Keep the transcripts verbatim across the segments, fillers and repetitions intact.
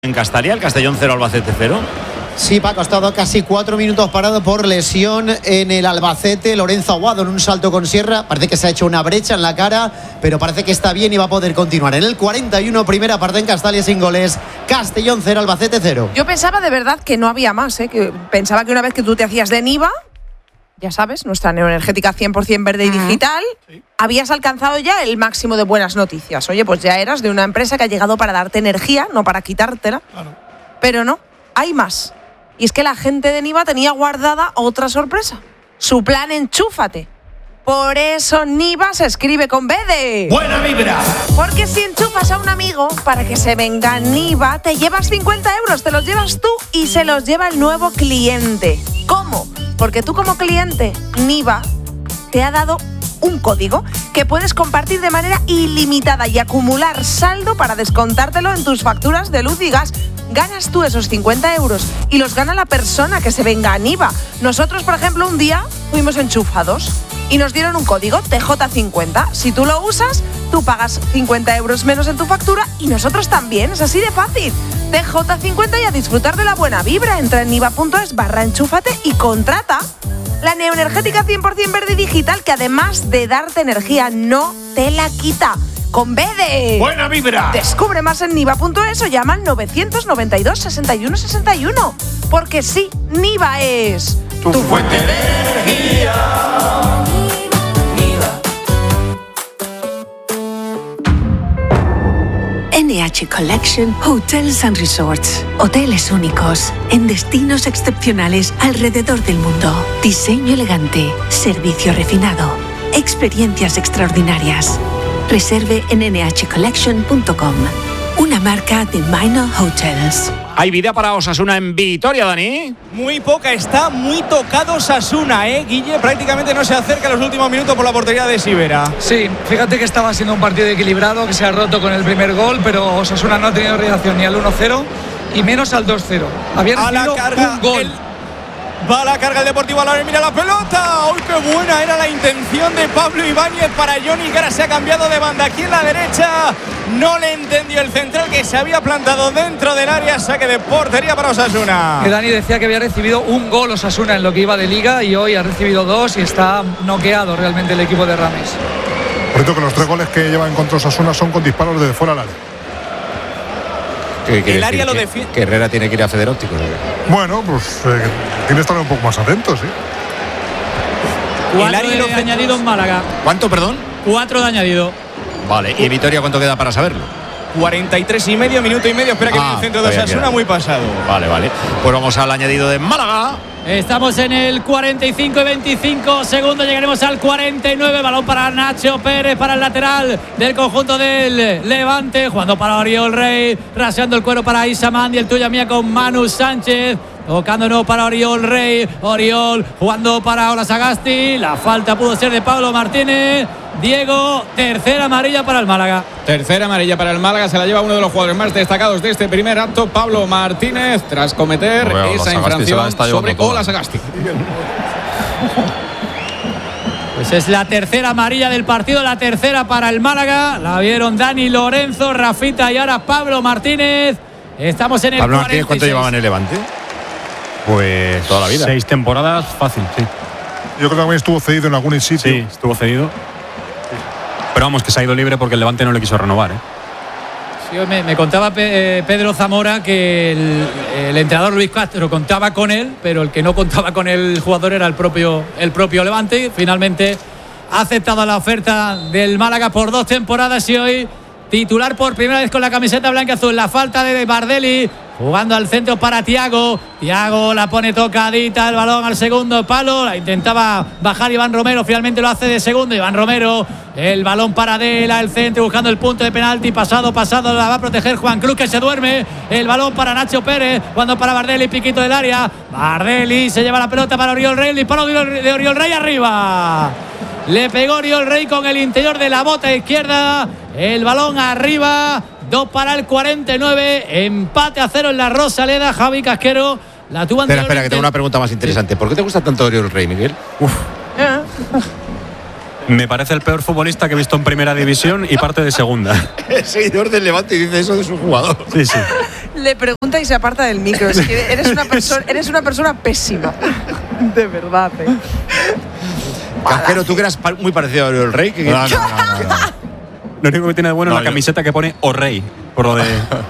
en Castalia, el Castellón cero, Albacete cero. Sí, Paco, ha estado casi cuatro minutos parado por lesión en el Albacete. Lorenzo Aguado en un salto con sierra. Parece que se ha hecho una brecha en la cara, pero parece que está bien y va a poder continuar. En el cuarenta y uno, primera parte en Castalia sin goles. Castellón cero, Albacete cero. Yo pensaba de verdad que no había más, ¿eh? Que pensaba que una vez que tú te hacías de Niva, ya sabes, nuestra neoenergética cien por ciento verde y digital, sí, habías alcanzado ya el máximo de buenas noticias. Oye, pues ya eras de una empresa que ha llegado para darte energía, no para quitártela. Claro. Pero no, hay más. Y es que la gente de Niva tenía guardada otra sorpresa. Su plan Enchúfate. Por eso Niva se escribe con B de... ¡Buena vibra! Porque si enchufas a un amigo para que se venga Niva, te llevas cincuenta euros, te los llevas tú y se los lleva el nuevo cliente. ¿Cómo? Porque tú como cliente, Niva te ha dado un código que puedes compartir de manera ilimitada y acumular saldo para descontártelo en tus facturas de luz y gas. Ganas tú esos cincuenta euros y los gana la persona que se venga a Niva. Nosotros, por ejemplo, un día fuimos enchufados y nos dieron un código T J cincuenta. Si tú lo usas, tú pagas cincuenta euros menos en tu factura y nosotros también. Es así de fácil. T J cincuenta y a disfrutar de la buena vibra. Entra en niva.es barra enchúfate y contrata la neoenergética cien por ciento verde y digital, que además de darte energía no te la quita. Con B de... ¡Buena vibra! Descubre más en niva.es o llama al novecientos noventa y dos, sesenta y uno sesenta y uno. Porque sí, Niva es... Tu, tu fuente de energía. N H Collection Hotels and Resorts. Hoteles únicos en destinos excepcionales alrededor del mundo. Diseño elegante, servicio refinado, experiencias extraordinarias. Reserve en ene hache collection punto com. Una marca de Minor Hotels. ¿Hay vida para Osasuna en Vitoria, Dani? Muy poca, está muy tocado Osasuna, ¿eh? Guille prácticamente no se acerca en los últimos minutos por la portería de Sivera. Sí, fíjate que estaba siendo un partido equilibrado, que se ha roto con el primer gol, pero Osasuna no ha tenido reacción ni al uno cero y menos al dos cero. Había recibido un gol. El... Va a la carga el Deportivo Alavés, mira la pelota. ¡Uy, qué buena era la intención de Pablo Ibáñez para Johnny, que ahora se ha cambiado de banda aquí en la derecha! No le entendió el central, que se había plantado dentro del área. Saque de portería para Osasuna. Que Dani decía que había recibido un gol Osasuna en lo que iba de Liga y hoy ha recibido dos y está noqueado realmente el equipo de Rames. Por cierto, que los tres goles que lleva en contra Osasuna son con disparos desde fuera del área. El área lo defiende. Que Herrera tiene que ir a Federóptico. Bueno, pues eh, tiene que estar un poco más atento, sí. Cuatro el área de añadido en Málaga. ¿Cuánto, perdón? Cuatro de añadido. Vale, ¿y en Vitoria cuánto queda para saberlo? cuarenta y tres y medio, minuto y medio. Espera que ah, viene el centro de Osasuna, muy pasado. Vale, vale. Pues vamos al añadido de Málaga. Estamos en el cuarenta y cinco y veinticinco segundos, llegaremos al cuarenta y nueve, balón para Nacho Pérez, para el lateral del conjunto del Levante, jugando para Oriol Rey, raseando el cuero para Isa Mandi, el tuya mía con Manu Sánchez, tocándonos para Oriol Rey, Oriol jugando para Ola Sagasti, la falta pudo ser de Pablo Martínez. Diego, tercera amarilla para el Málaga. Tercera amarilla para el Málaga, se la lleva uno de los jugadores más destacados de este primer acto, Pablo Martínez, tras cometer no veo, esa infracción sobre Ola Sagasti. Pues es la tercera amarilla del partido, la tercera para el Málaga. La vieron Dani Lorenzo, Rafita y ahora Pablo Martínez. Estamos en el Pablo cuarenta y seis. Martínez, ¿cuánto llevaba en el Levante? Pues toda la vida. Seis temporadas, fácil, sí. Yo creo que también estuvo cedido en algún sitio. Sí, estuvo cedido. Pero vamos, que se ha ido libre porque el Levante no le quiso renovar, ¿eh? Sí, me, me contaba Pe, eh, Pedro Zamora que el, el entrenador Luis Castro contaba con él, pero el que no contaba con el jugador era el propio, el propio Levante. Finalmente ha aceptado la oferta del Málaga por dos temporadas y hoy titular por primera vez con la camiseta blanca azul. La falta de Bardelli, jugando al centro para Thiago. Thiago la pone tocadita, el balón al segundo palo. La intentaba bajar Iván Romero, finalmente lo hace de segundo. Iván Romero, el balón para Dela, el centro buscando el punto de penalti. Pasado, pasado, la va a proteger Juan Cruz, que se duerme. El balón para Nacho Pérez, cuando para Bardelli, piquito del área. Bardelli se lleva la pelota para Oriol Rey. El disparo de Oriol Rey arriba. Le pegó Oriol Rey con el interior de la bota izquierda. El balón arriba. Dos para el cuarenta y nueve. Empate a cero en la Rosaleda. Javi Casquero la tuvo anteriormente. Espera, espera, que tengo una pregunta más interesante. ¿Por qué te gusta tanto Oriol Rey, Miguel? Uf. Me parece el peor futbolista que he visto en primera división y parte de segunda. El seguidor del Levante dice eso de su jugador. Sí, sí. Le pregunta y se aparta del micro. Es que eres una, perso- eres una persona pésima. De verdad, ¿eh? Casquero, tú que eras pa- muy parecido a El Rey. Que No, no, no, no, no. Lo único que tiene de bueno No, es la yo- camiseta que pone O Rey. Por lo de.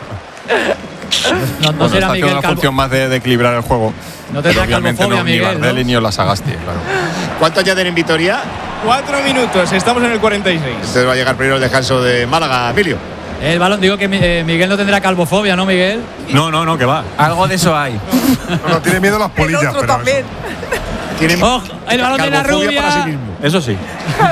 No, no Bueno, será está haciendo Miguel una Calvo. función más de, de equilibrar el juego. No tendrá Pero obviamente calvofobia, no, ni Miguel, Bardelli ¿no? ni Olasagasti, claro. ¿Cuánto añaden en Vitoria? Cuatro minutos, estamos en el cuarenta y seis. Entonces va a llegar primero el descanso de Málaga, Emilio. El balón, digo que eh, Miguel no tendrá calvofobia, ¿no, Miguel? No, no, no, que va. Algo de eso hay. No, no, tiene miedo a las polillas. El otro pero también. Tiene Ojo, el balón de la calvofobia para sí rubia. mismo. Eso sí.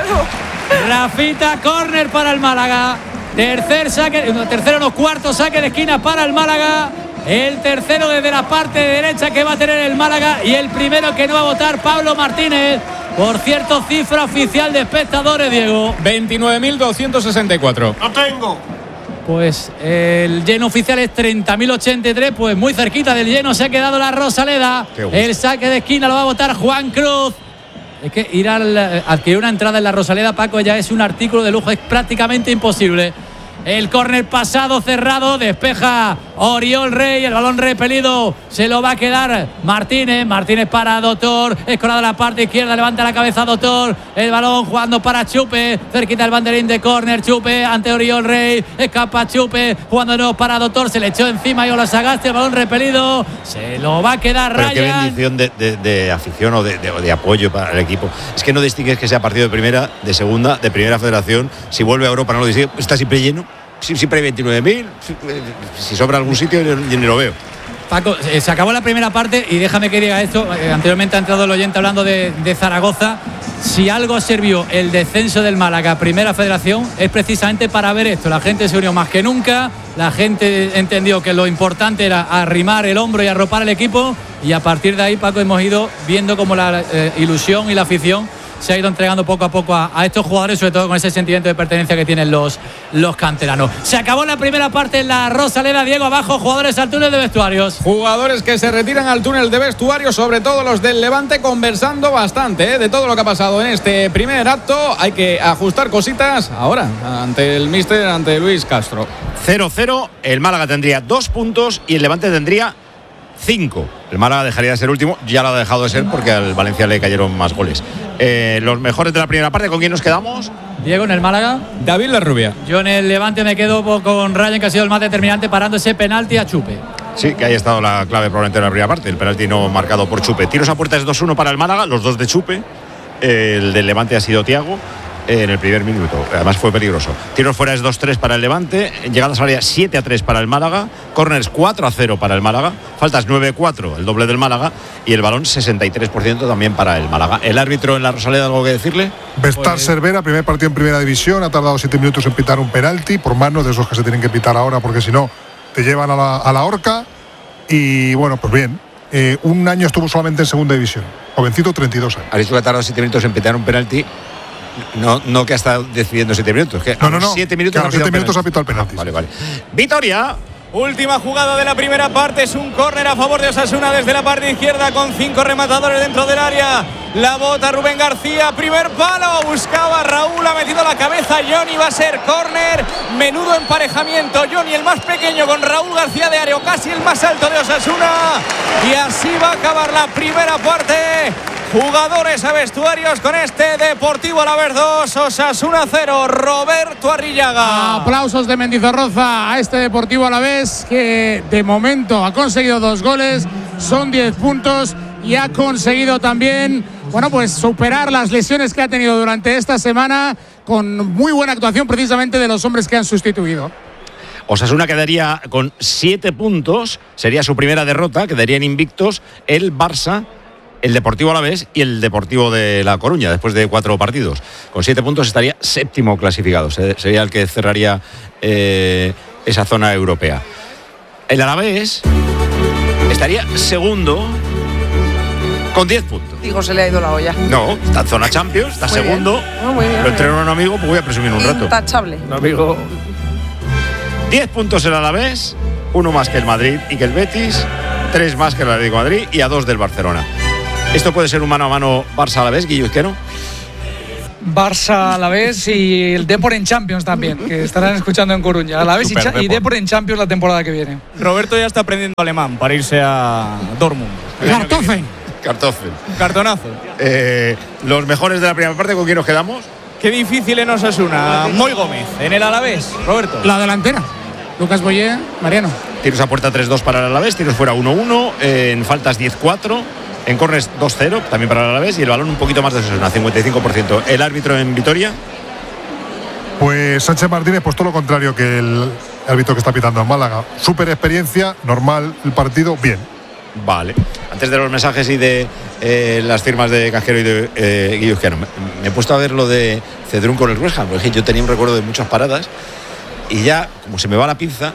Rafita, córner para el Málaga. Tercer saque, no, tercero, no, cuarto saque de esquina para el Málaga. El tercero desde la parte derecha que va a tener el Málaga. Y el primero que no va a votar, Pablo Martínez. Por cierto, cifra oficial de espectadores, Diego. veintinueve mil doscientos sesenta y cuatro. ¡No tengo! Pues el lleno oficial es treinta mil ochenta y tres, pues muy cerquita del lleno se ha quedado la Rosaleda. Qué gusto. El saque de esquina lo va a votar Juan Cruz. Es que ir al adquirir una entrada en la Rosaleda, Paco, ya es un artículo de lujo, es prácticamente imposible. El córner pasado cerrado, despeja Oriol Rey, el balón repelido, se lo va a quedar Martínez, Martínez para Doctor, escorado a la parte izquierda, levanta la cabeza Doctor, el balón jugando para Chupe, cerquita el banderín de córner, Chupe ante Oriol Rey, escapa Chupe, jugando para Doctor, se le echó encima y Olasagasti, el balón repelido, se lo va a quedar Pero qué Ryan. bendición de, de- de afición o de, de- o de apoyo para el equipo. Es que no distingues que sea partido de primera, de segunda, de primera federación. Si vuelve a Europa no lo distingue. Está siempre lleno. Si- Siempre hay veintinueve mil. Si, si sobra algún sitio, yo ni lo veo. Paco, eh, se acabó la primera parte y déjame que diga esto, eh, anteriormente ha entrado el oyente hablando de, de Zaragoza. Si algo sirvió el descenso del Málaga a Primera Federación es precisamente para ver esto. La gente se unió más que nunca, la gente entendió que lo importante era arrimar el hombro y arropar el equipo y a partir de ahí, Paco, hemos ido viendo cómo la eh, ilusión y la afición se ha ido entregando poco a poco a, a estos jugadores, sobre todo con ese sentimiento de pertenencia que tienen los, los canteranos. Se acabó la primera parte en la Rosaleda, Diego, abajo, jugadores al túnel de vestuarios. Jugadores que se retiran al túnel de vestuario, sobre todo los del Levante, conversando bastante ¿eh? de todo lo que ha pasado en este primer acto. Hay que ajustar cositas ahora ante el míster, ante Luis Castro. cero cero, el Málaga tendría dos puntos y el Levante tendría cinco. El Málaga dejaría de ser último, ya lo ha dejado de ser porque al Valencia le cayeron más goles. Eh, los mejores de la primera parte, ¿con quién nos quedamos? Diego en el Málaga. David Larrubia. Yo en el Levante me quedo con Ryan, que ha sido el más determinante, parando ese penalti a Chupe. Sí, que ahí ha estado la clave probablemente en la primera parte, el penalti no marcado por Chupe. Tiros a puerta es dos uno para el Málaga, los dos de Chupe. El del Levante ha sido Thiago en el primer minuto, además fue peligroso. Tiros fuera es dos tres para el Levante, llegadas al área siete a tres para el Málaga, córners cuatro a cero para el Málaga, faltas nueve a cuatro, el doble del Málaga, y el balón sesenta y tres por ciento también para el Málaga. ¿El árbitro en la Rosaleda algo que decirle? Vestar Pues- Cervera, primer partido en primera división, ha tardado siete minutos en pitar un penalti, por mano de esos que se tienen que pitar ahora, porque si no, te llevan a la, a la horca. Y bueno, pues bien, eh, un año estuvo solamente en segunda división, jovencito, treinta y dos años. Ha dicho que ha tardado siete minutos en pitar un penalti. No, no que ha estado decidiendo siete minutos, que No, a no, los no, siete minutos, que a los ha pitado siete minutos ha penalti. pitado el penalti. Ah, vale, vale. Vitoria. Última jugada de la primera parte, es un córner a favor de Osasuna desde la parte izquierda con cinco rematadores dentro del área. La bota Rubén García, primer palo, buscaba Raúl, ha metido la cabeza Johnny, va a ser córner. Menudo emparejamiento, Johnny el más pequeño con Raúl García de Areo, casi el más alto de Osasuna. Y así va a acabar la primera parte. Jugadores a vestuarios con este Deportivo Alavés dos, Osasuna cero, Roberto Arrillaga. Aplausos de Mendizorroza a este Deportivo Alavés que de momento ha conseguido dos goles, son diez puntos y ha conseguido también, bueno, pues superar las lesiones que ha tenido durante esta semana con muy buena actuación precisamente de los hombres que han sustituido. Osasuna quedaría con siete puntos, sería su primera derrota, quedarían invictos el Barça, el Deportivo Alavés y el Deportivo de La Coruña, después de cuatro partidos. Con siete puntos estaría séptimo clasificado, sería el que cerraría eh, esa zona europea. El Alavés estaría segundo con diez puntos. Digo, se le ha ido la olla. No, está en zona Champions, está Muy segundo. bien. Oh, muy bien, Lo muy entrena un amigo, pues voy a presumir un rato. Intachable. Un amigo. diez puntos el Alavés, uno más que el Madrid y que el Betis, tres más que el Atlético de Madrid y a dos del Barcelona. ¿Esto puede ser un mano a mano Barça-Alavés, Guillo Izquierdo? Barça a la vez y el Depor en Champions también, que estarán escuchando en Coruña. A la vez y, cha- y Depor en Champions la temporada que viene. Roberto ya está aprendiendo alemán para irse a Dortmund. Kartoffel. Kartoffel. Cartonazo. Eh, los mejores de la primera parte, ¿con quién nos quedamos? Qué difícil en Osasuna. Moy Gómez, en el Alavés. Roberto. La delantera. Lucas Boyé, Mariano. Tiros a puerta tres dos para el Alavés, tiros fuera uno uno, eh, en faltas diez cuatro, en corners dos cero, también para el Alavés, y el balón un poquito más de Osasuna, cincuenta y cinco por ciento. El árbitro en Vitoria. Pues Sánchez Martínez, pues todo lo contrario que el árbitro que está pitando en Málaga. Súper experiencia, normal el partido, bien. Vale. Antes de los mensajes y de eh, las firmas de Casquero y de eh, Guilluzquiano, me, me he puesto a ver lo de Cedrún con el West Ham, porque yo tenía un recuerdo de muchas paradas y ya, como se me va la pinza,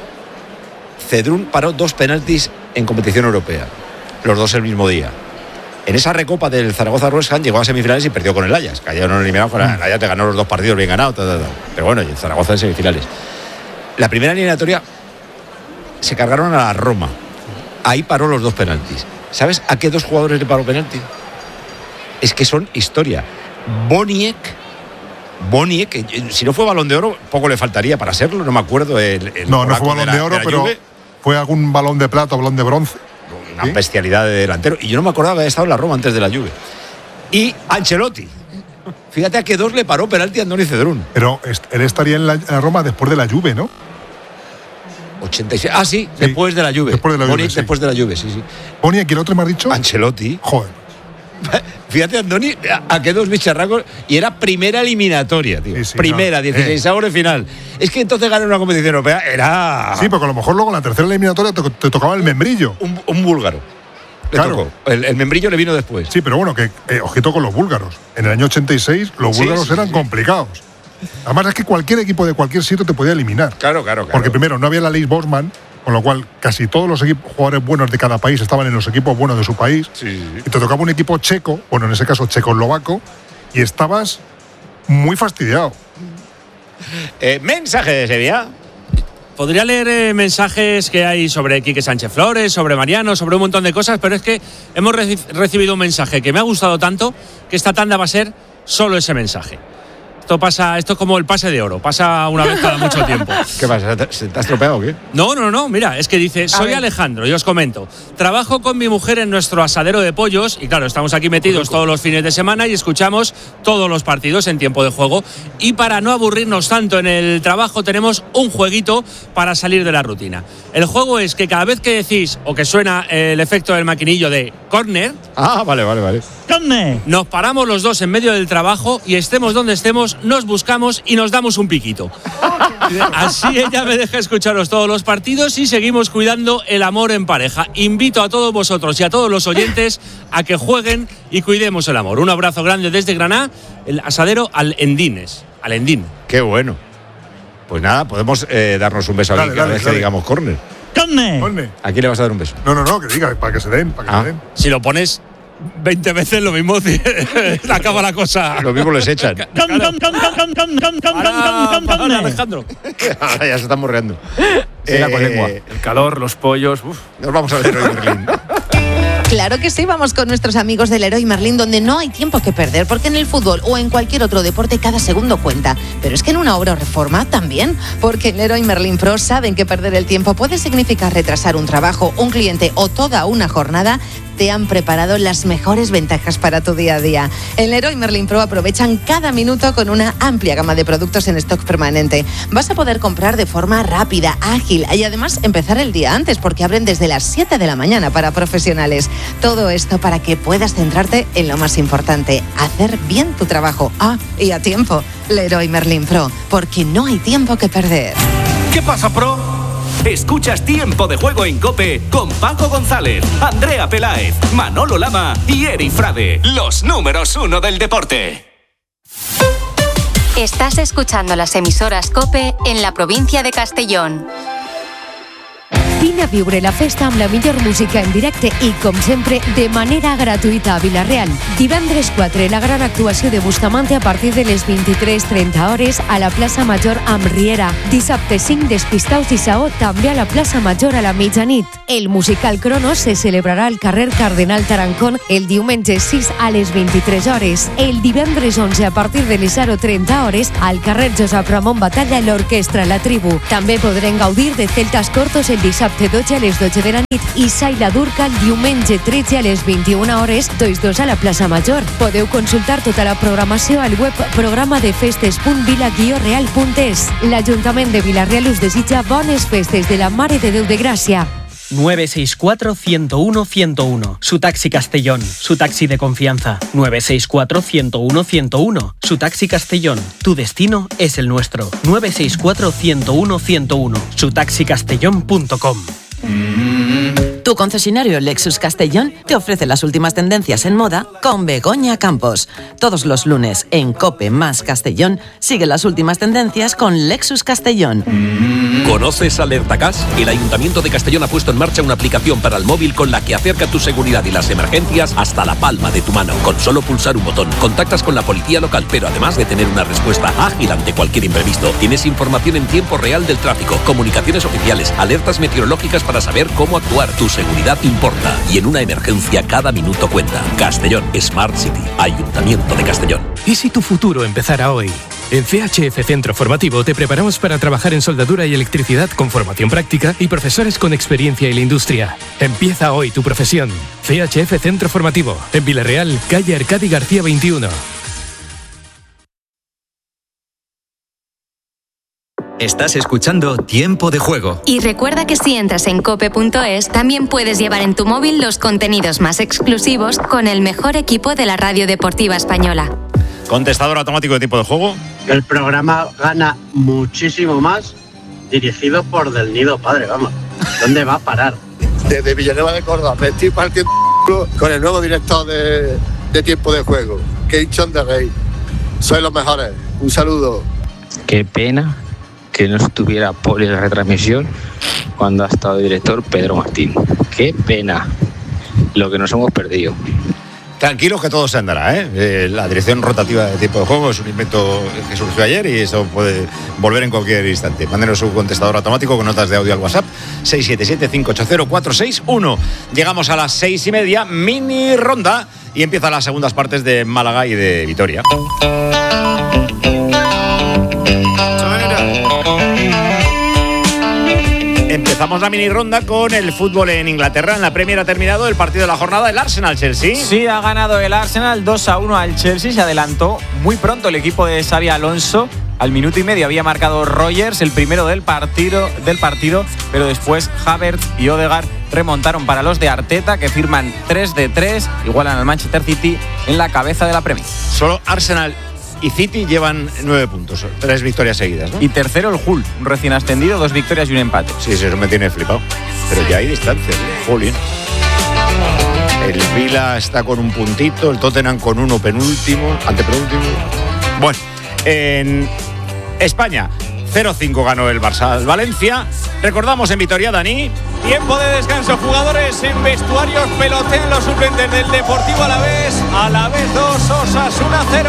Cedrún paró dos penaltis en competición europea, los dos el mismo día. En esa recopa del Zaragoza-West Ham llegó a semifinales y perdió con el Ajax. Cayeron eliminados con el Ajax, te ganó los dos partidos bien ganados, tal, tal, tal. Pero bueno, y el Zaragoza en semifinales. La primera eliminatoria se cargaron a la Roma. Ahí paró los dos penaltis. ¿Sabes a qué dos jugadores le paró penalti? Es que son historia. Boniek, Boniek, que si no fue Balón de Oro, poco le faltaría para serlo, no me acuerdo. El, el no, no fue Balón de, la, de Oro, de pero Juve. Fue algún Balón de Plata o Balón de Bronce. Una ¿sí? bestialidad de delantero. Y yo no me acordaba de haber estado en la Roma antes de la Juve. Y Ancelotti. Fíjate a qué dos le paró penalti a Andoni Cedrún. Pero él estaría en la, en la Roma después de la Juve, ¿no? ochenta y seis. Ah, sí, sí, después de la Juve. Después de la Juve, Boniek, sí. después de la Juve, sí, sí. Boniek, ¿quién otro me has dicho? Ancelotti. Joder. Fíjate, Andoni, a qué dos bicharracos. Y era primera eliminatoria, tío. Sí, sí, primera, no. dieciséis eh. de final. Es que entonces ganar una competición europea era. Sí, porque a lo mejor luego en la tercera eliminatoria te, te tocaba el membrillo. Un, un búlgaro. Le claro. Tocó. El, el membrillo le vino después. Sí, pero bueno, que eh, ojito con los búlgaros. En el año ochenta y seis los sí, búlgaros sí, eran sí. complicados. Además es que cualquier equipo de cualquier sitio te podía eliminar. Claro, claro, claro. Porque primero no había la ley Bosman, con lo cual casi todos los equipos, jugadores buenos de cada país estaban en los equipos buenos de su país. Sí, sí, sí. Y te tocaba un equipo checo, bueno, en ese caso checoslovaco, y estabas muy fastidiado. Eh, mensaje de Sevilla. Podría leer eh, mensajes que hay sobre Quique Sánchez Flores, sobre Mariano, sobre un montón de cosas, pero es que hemos reci- recibido un mensaje que me ha gustado tanto que esta tanda va a ser solo ese mensaje. Esto pasa, esto es como el pase de oro, pasa una vez cada mucho tiempo. ¿Qué pasa? ¿Se te ha estropeado o qué? No, no, no, mira, es que dice, soy Alejandro, y os comento, trabajo con mi mujer en nuestro asadero de pollos, y claro, estamos aquí metidos todos los fines de semana y escuchamos todos los partidos en tiempo de juego, y para no aburrirnos tanto en el trabajo tenemos un jueguito para salir de la rutina. El juego es que cada vez que decís, o que suena el efecto del maquinillo de córner, ah, vale, vale, vale. ¿Dónde? Nos paramos los dos en medio del trabajo y estemos donde estemos, nos buscamos y nos damos un piquito. Así ella me deja escucharos todos los partidos y seguimos cuidando el amor en pareja. Invito a todos vosotros y a todos los oyentes a que jueguen y cuidemos el amor. Un abrazo grande desde Granada, el asadero Alendines. Alendín. Qué bueno. Pues nada, podemos eh, darnos un beso a alguien cada vez que digamos córner. ¿Dónde? ¿A quién le vas a dar un beso? No, no, no, que diga, para que se den, para que ah. se den. Si lo pones veinte veces lo mismo, acaba la cosa. Lo mismo les echan. Ahora, Alejandro. Ahora ya se están morreando. Sí, eh, con lengua. El calor, los pollos. Uf. Nos vamos a ver hoy, Berlín. Claro que sí, vamos con nuestros amigos del Leroy Merlin, donde no hay tiempo que perder, porque en el fútbol o en cualquier otro deporte cada segundo cuenta. Pero es que en una obra o reforma también, porque en Leroy Merlin Pro saben que perder el tiempo puede significar retrasar un trabajo, un cliente o toda una jornada. Te han preparado las mejores ventajas para tu día a día. En Leroy Merlin Pro aprovechan cada minuto con una amplia gama de productos en stock permanente. Vas a poder comprar de forma rápida, ágil y además empezar el día antes porque abren desde las siete de la mañana para profesionales. Todo esto para que puedas centrarte en lo más importante, hacer bien tu trabajo. Ah, y a tiempo. Leroy Merlin Pro, porque no hay tiempo que perder. ¿Qué pasa, Pro? Escuchas Tiempo de Juego en COPE con Paco González, Andrea Peláez, Manolo Lama y Eri Frade, los números uno del deporte. Estás escuchando las emisoras COPE en la provincia de Castellón. Vine a viure la festa amb la millor música en directe i, com sempre, de manera gratuïta a Vila-real. Divendres quatre, la gran actuació de Bustamante a partir de les vint-i-tres trenta hores a la plaça Major amb Riera. Dissabte cinc, Despistaus i Saó també a la plaça Major a la mitjanit. El musical Cronos se celebrarà al carrer Cardenal Tarancón el diumenge sis a les vint-i-tres hores. El divendres onze a partir de les zero trenta hores al carrer Josep Ramon Batalla l'Orquestra La Tribu. També podrem gaudir de Celtas Cortos el dissabte dotze a les dotze de la nit i Saila Durca el diumenge tretze a les vint-i-una hores, tots dos a la plaça Major. Podeu consultar tota la programació al web programa de festes punt vila guió real punt es. L'Ajuntament de Vila-real us desitja bones festes de la Mare de Déu de Gràcia. nueve seis cuatro, uno cero uno, uno cero uno. Su taxi Castellón, su taxi de confianza. nueve seis cuatro, uno cero uno, uno cero uno. Su taxi Castellón, tu destino es el nuestro. nueve seis cuatro, uno cero uno, uno cero uno. su taxi castellón punto com. Tu concesionario Lexus Castellón te ofrece las últimas tendencias en moda con Begoña Campos. Todos los lunes en COPE más Castellón sigue las últimas tendencias con Lexus Castellón. ¿Conoces AlertaCas? El Ayuntamiento de Castellón ha puesto en marcha una aplicación para el móvil con la que acerca tu seguridad y las emergencias hasta la palma de tu mano. Con solo pulsar un botón, contactas con la policía local, pero además de tener una respuesta ágil ante cualquier imprevisto, tienes información en tiempo real del tráfico, comunicaciones oficiales, alertas meteorológicas para saber cómo actuar. Tu seguridad importa y en una emergencia cada minuto cuenta. Castellón Smart City, Ayuntamiento de Castellón. ¿Y si tu futuro empezara hoy? En C H F Centro Formativo te preparamos para trabajar en soldadura y electricidad con formación práctica y profesores con experiencia en la industria. Empieza hoy tu profesión. C H F Centro Formativo, en Vila-real, calle Arcadi García veintiuno. Estás escuchando Tiempo de Juego. Y recuerda que si entras en cope punto es, también puedes llevar en tu móvil los contenidos más exclusivos con el mejor equipo de la radio deportiva española. Contestador automático de Tiempo de Juego. El programa gana muchísimo más dirigido por Del Nido Padre, vamos. ¿Dónde va a parar? Desde Villanueva de Córdoba me estoy partiendo con el nuevo director de, de Tiempo de Juego, Keichon de Rey. Sois los mejores. Un saludo. Qué pena que no estuviera por la retransmisión cuando ha estado el director Pedro Martín. Qué pena lo que nos hemos perdido. Tranquilos que todo se andará, ¿eh? Eh, la dirección rotativa de Tiempo de Juego es un invento que surgió ayer y eso puede volver en cualquier instante. Mándenos su contestador automático con notas de audio al WhatsApp seis siete siete, cinco ocho cero, cuatro seis uno. Llegamos a las seis y media, mini ronda, y empiezan las segundas partes de Málaga y de Vitoria. Empezamos la mini ronda con el fútbol en Inglaterra. En la Premier ha terminado el partido de la jornada, el Arsenal-Chelsea. Sí, ha ganado el Arsenal dos a uno al Chelsea. Se adelantó muy pronto el equipo de Xabi Alonso. Al minuto y medio había marcado Rogers, el primero del partido, del partido, pero después Havertz y Odegaard remontaron para los de Arteta, que firman tres de tres, igualan al Manchester City en la cabeza de la Premier. Solo Arsenal y City llevan nueve puntos, tres victorias seguidas, ¿no? Y tercero el Hull, un recién ascendido, dos victorias y un empate. Sí, sí, eso me tiene flipado. Pero ya hay distancias, ¿eh? Jolín. El Vila está con un puntito, el Tottenham con uno penúltimo, antepenúltimo. Bueno, en España, cero cinco ganó el Barça al Valencia. Recordamos en Vitoria, Dani. Tiempo de descanso, jugadores en vestuarios, pelotean los suplentes del Deportivo Alavés. Alavés dos, Osasuna cero.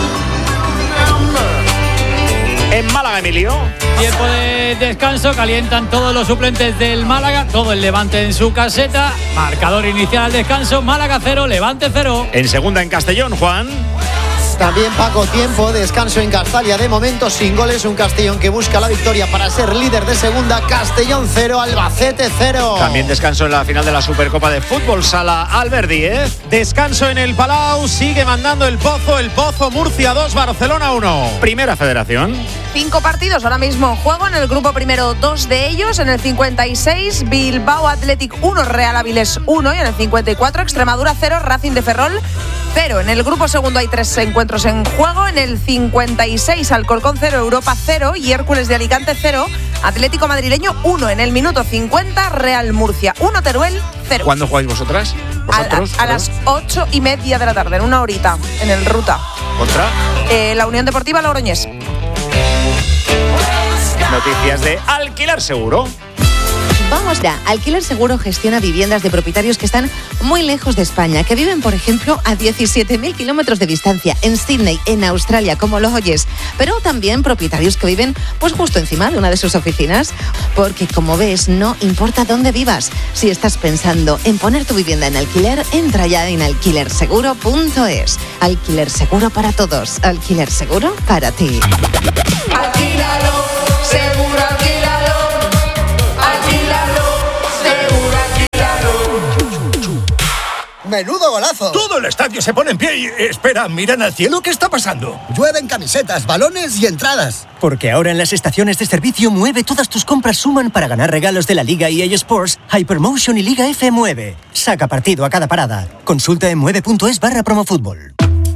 En Málaga, Emilio. Tiempo de descanso, calientan todos los suplentes del Málaga, todo el Levante en su caseta. Marcador inicial al descanso, Málaga cero, Levante cero. En segunda en Castellón, Juan. También Paco, tiempo, descanso en Castalia. De momento sin goles, un Castellón que busca la victoria para ser líder de segunda. Castellón cero, Albacete cero. También descanso en la final de la Supercopa de Fútbol Sala, Albert Díez. Descanso en el Palau, sigue mandando el Pozo, el Pozo, Murcia dos, Barcelona uno. Primera Federación. Cinco partidos ahora mismo en juego. En el grupo primero, dos de ellos. En el cincuenta y seis, Bilbao Athletic uno, Real Avilés uno. Y en el cincuenta y cuatro, Extremadura cero, Racing de Ferrol cero. En el grupo segundo hay tres encuentros en juego. En el cincuenta y seis, Alcorcón cero, Europa cero y Hércules de Alicante cero, Atlético Madrileño uno. En el minuto cincuenta, Real Murcia uno, Teruel cero. ¿Cuándo jugáis vosotras? ¿Vosotros? A, a, a las ocho y media de la tarde, en una horita, en el Ruta. ¿Contra? Eh, la Unión Deportiva Logroñés. Noticias de Alquiler Seguro. Vamos ya. Alquiler Seguro gestiona viviendas de propietarios que están muy lejos de España, que viven, por ejemplo, a diecisiete mil kilómetros de distancia, en Sydney, en Australia, como lo oyes. Pero también propietarios que viven pues justo encima de una de sus oficinas. Porque, como ves, no importa dónde vivas. Si estás pensando en poner tu vivienda en alquiler, entra ya en alquiler seguro punto es. Alquiler Seguro para todos. Alquiler Seguro para ti. Alquílalo, seguro alquílalo. Alquílalo, seguro alquílalo. ¡Menudo golazo! Todo el estadio se pone en pie y... Espera, miran al cielo, ¿qué está pasando? Llueven camisetas, balones y entradas. Porque ahora en las estaciones de servicio Mueve todas tus compras suman para ganar regalos de la Liga E A Sports, Hypermotion y Liga F Mueve. Saca partido a cada parada. Consulta en mueve punto es barra promofútbol.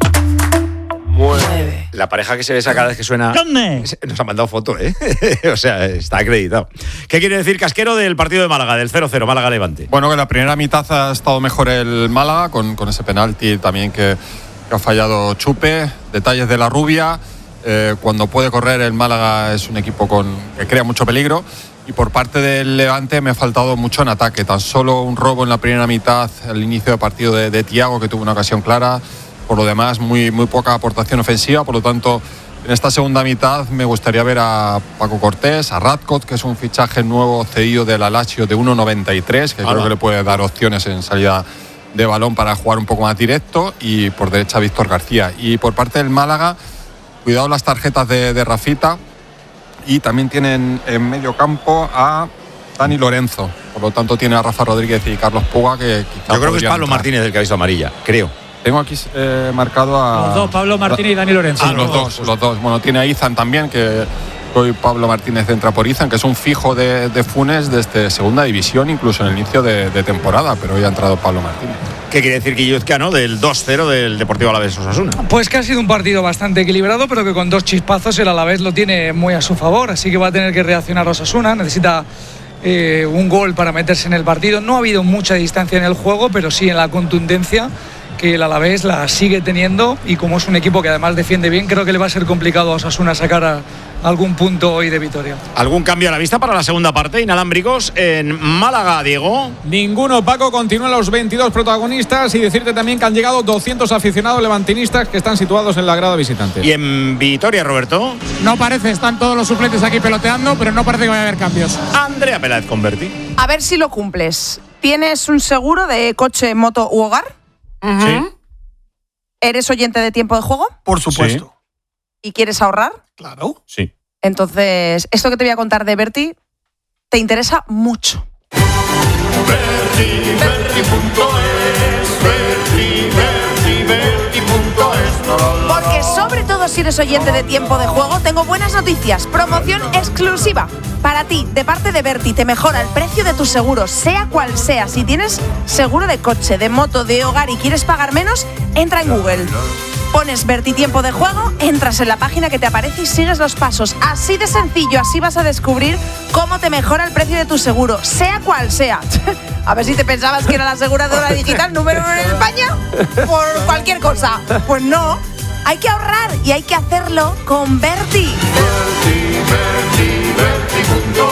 Mueve. La pareja que se besa cada vez que suena... ¿Dónde? Nos ha mandado foto, ¿eh? O sea, está acreditado. ¿Qué quiere decir, Casquero, del partido de Málaga, del cero cero, Málaga-Levante? Bueno, que la primera mitad ha estado mejor el Málaga, con, con ese penalti también que, que ha fallado Chupe. Detalles de la rubia. Eh, cuando puede correr el Málaga es un equipo con, que crea mucho peligro. Y por parte del Levante me ha faltado mucho en ataque. Tan solo un robo en la primera mitad, al inicio del partido de, de Thiago, que tuvo una ocasión clara. Por lo demás, muy, muy poca aportación ofensiva. Por lo tanto, en esta segunda mitad me gustaría ver a Paco Cortés, a Radcott, que es un fichaje nuevo cedido del Lazio de uno noventa y tres, que Hola. creo que le puede dar opciones en salida de balón para jugar un poco más directo. Y por derecha, Víctor García. Y por parte del Málaga, cuidado las tarjetas de, de Rafita. Y también tienen en medio campo a Dani Lorenzo. Por lo tanto, tiene a Rafa Rodríguez y Carlos Puga, que quizá Yo creo que es Pablo entrar. Martínez el que ha visto amarilla, creo. Tengo aquí eh, marcado a... Los dos, Pablo Martínez y Dani Lorenzo. Ah, los dos, los dos. Bueno, tiene a Izan también, que hoy Pablo Martínez entra por Izan, que es un fijo de, de Funes desde segunda división, incluso en el inicio de, de temporada, pero hoy ha entrado Pablo Martínez. ¿Qué quiere decir Guilluzcano del dos cero del Deportivo Alavés Osasuna? Pues que ha sido un partido bastante equilibrado, pero que con dos chispazos el Alavés lo tiene muy a su favor, así que va a tener que reaccionar Osasuna, necesita eh, un gol para meterse en el partido. No ha habido mucha distancia en el juego, pero sí en la contundencia, que el Alavés la sigue teniendo, y como es un equipo que además defiende bien, creo que le va a ser complicado a Osasuna sacar a algún punto hoy de victoria. ¿Algún cambio a la vista para la segunda parte? Inalámbricos en Málaga, Diego. Ninguno, Paco. Continúan los veintidós protagonistas, y decirte también que han llegado doscientos aficionados levantinistas que están situados en la grada visitante. ¿Y en Vitoria, Roberto? No parece, están todos los suplentes aquí peloteando, pero no parece que vaya a haber cambios. Andrea Peláez, convertí. A ver si lo cumples. ¿Tienes un seguro de coche, moto u hogar? Sí. ¿Eres oyente de Tiempo de Juego? Por supuesto. Sí. ¿Y quieres ahorrar? Claro. Sí. Entonces, esto que te voy a contar de Berti te interesa mucho. Berti, Berti punto es, Berti, Berti, Berti punto es. Porque sobre todo si eres oyente de Tiempo de Juego, tengo buenas noticias. Promoción exclusiva para ti, de parte de Berti. Te mejora el precio de tu seguro, sea cual sea. Si tienes seguro de coche, de moto, de hogar y quieres pagar menos, entra en Google. Pones Berti Tiempo de Juego, entras en la página que te aparece y sigues los pasos. Así de sencillo, así vas a descubrir cómo te mejora el precio de tu seguro, sea cual sea. A ver si te pensabas que era la aseguradora digital número uno en España por cualquier cosa. Pues no, hay que ahorrar y hay que hacerlo con Berti. Berti, Berti, Berti punto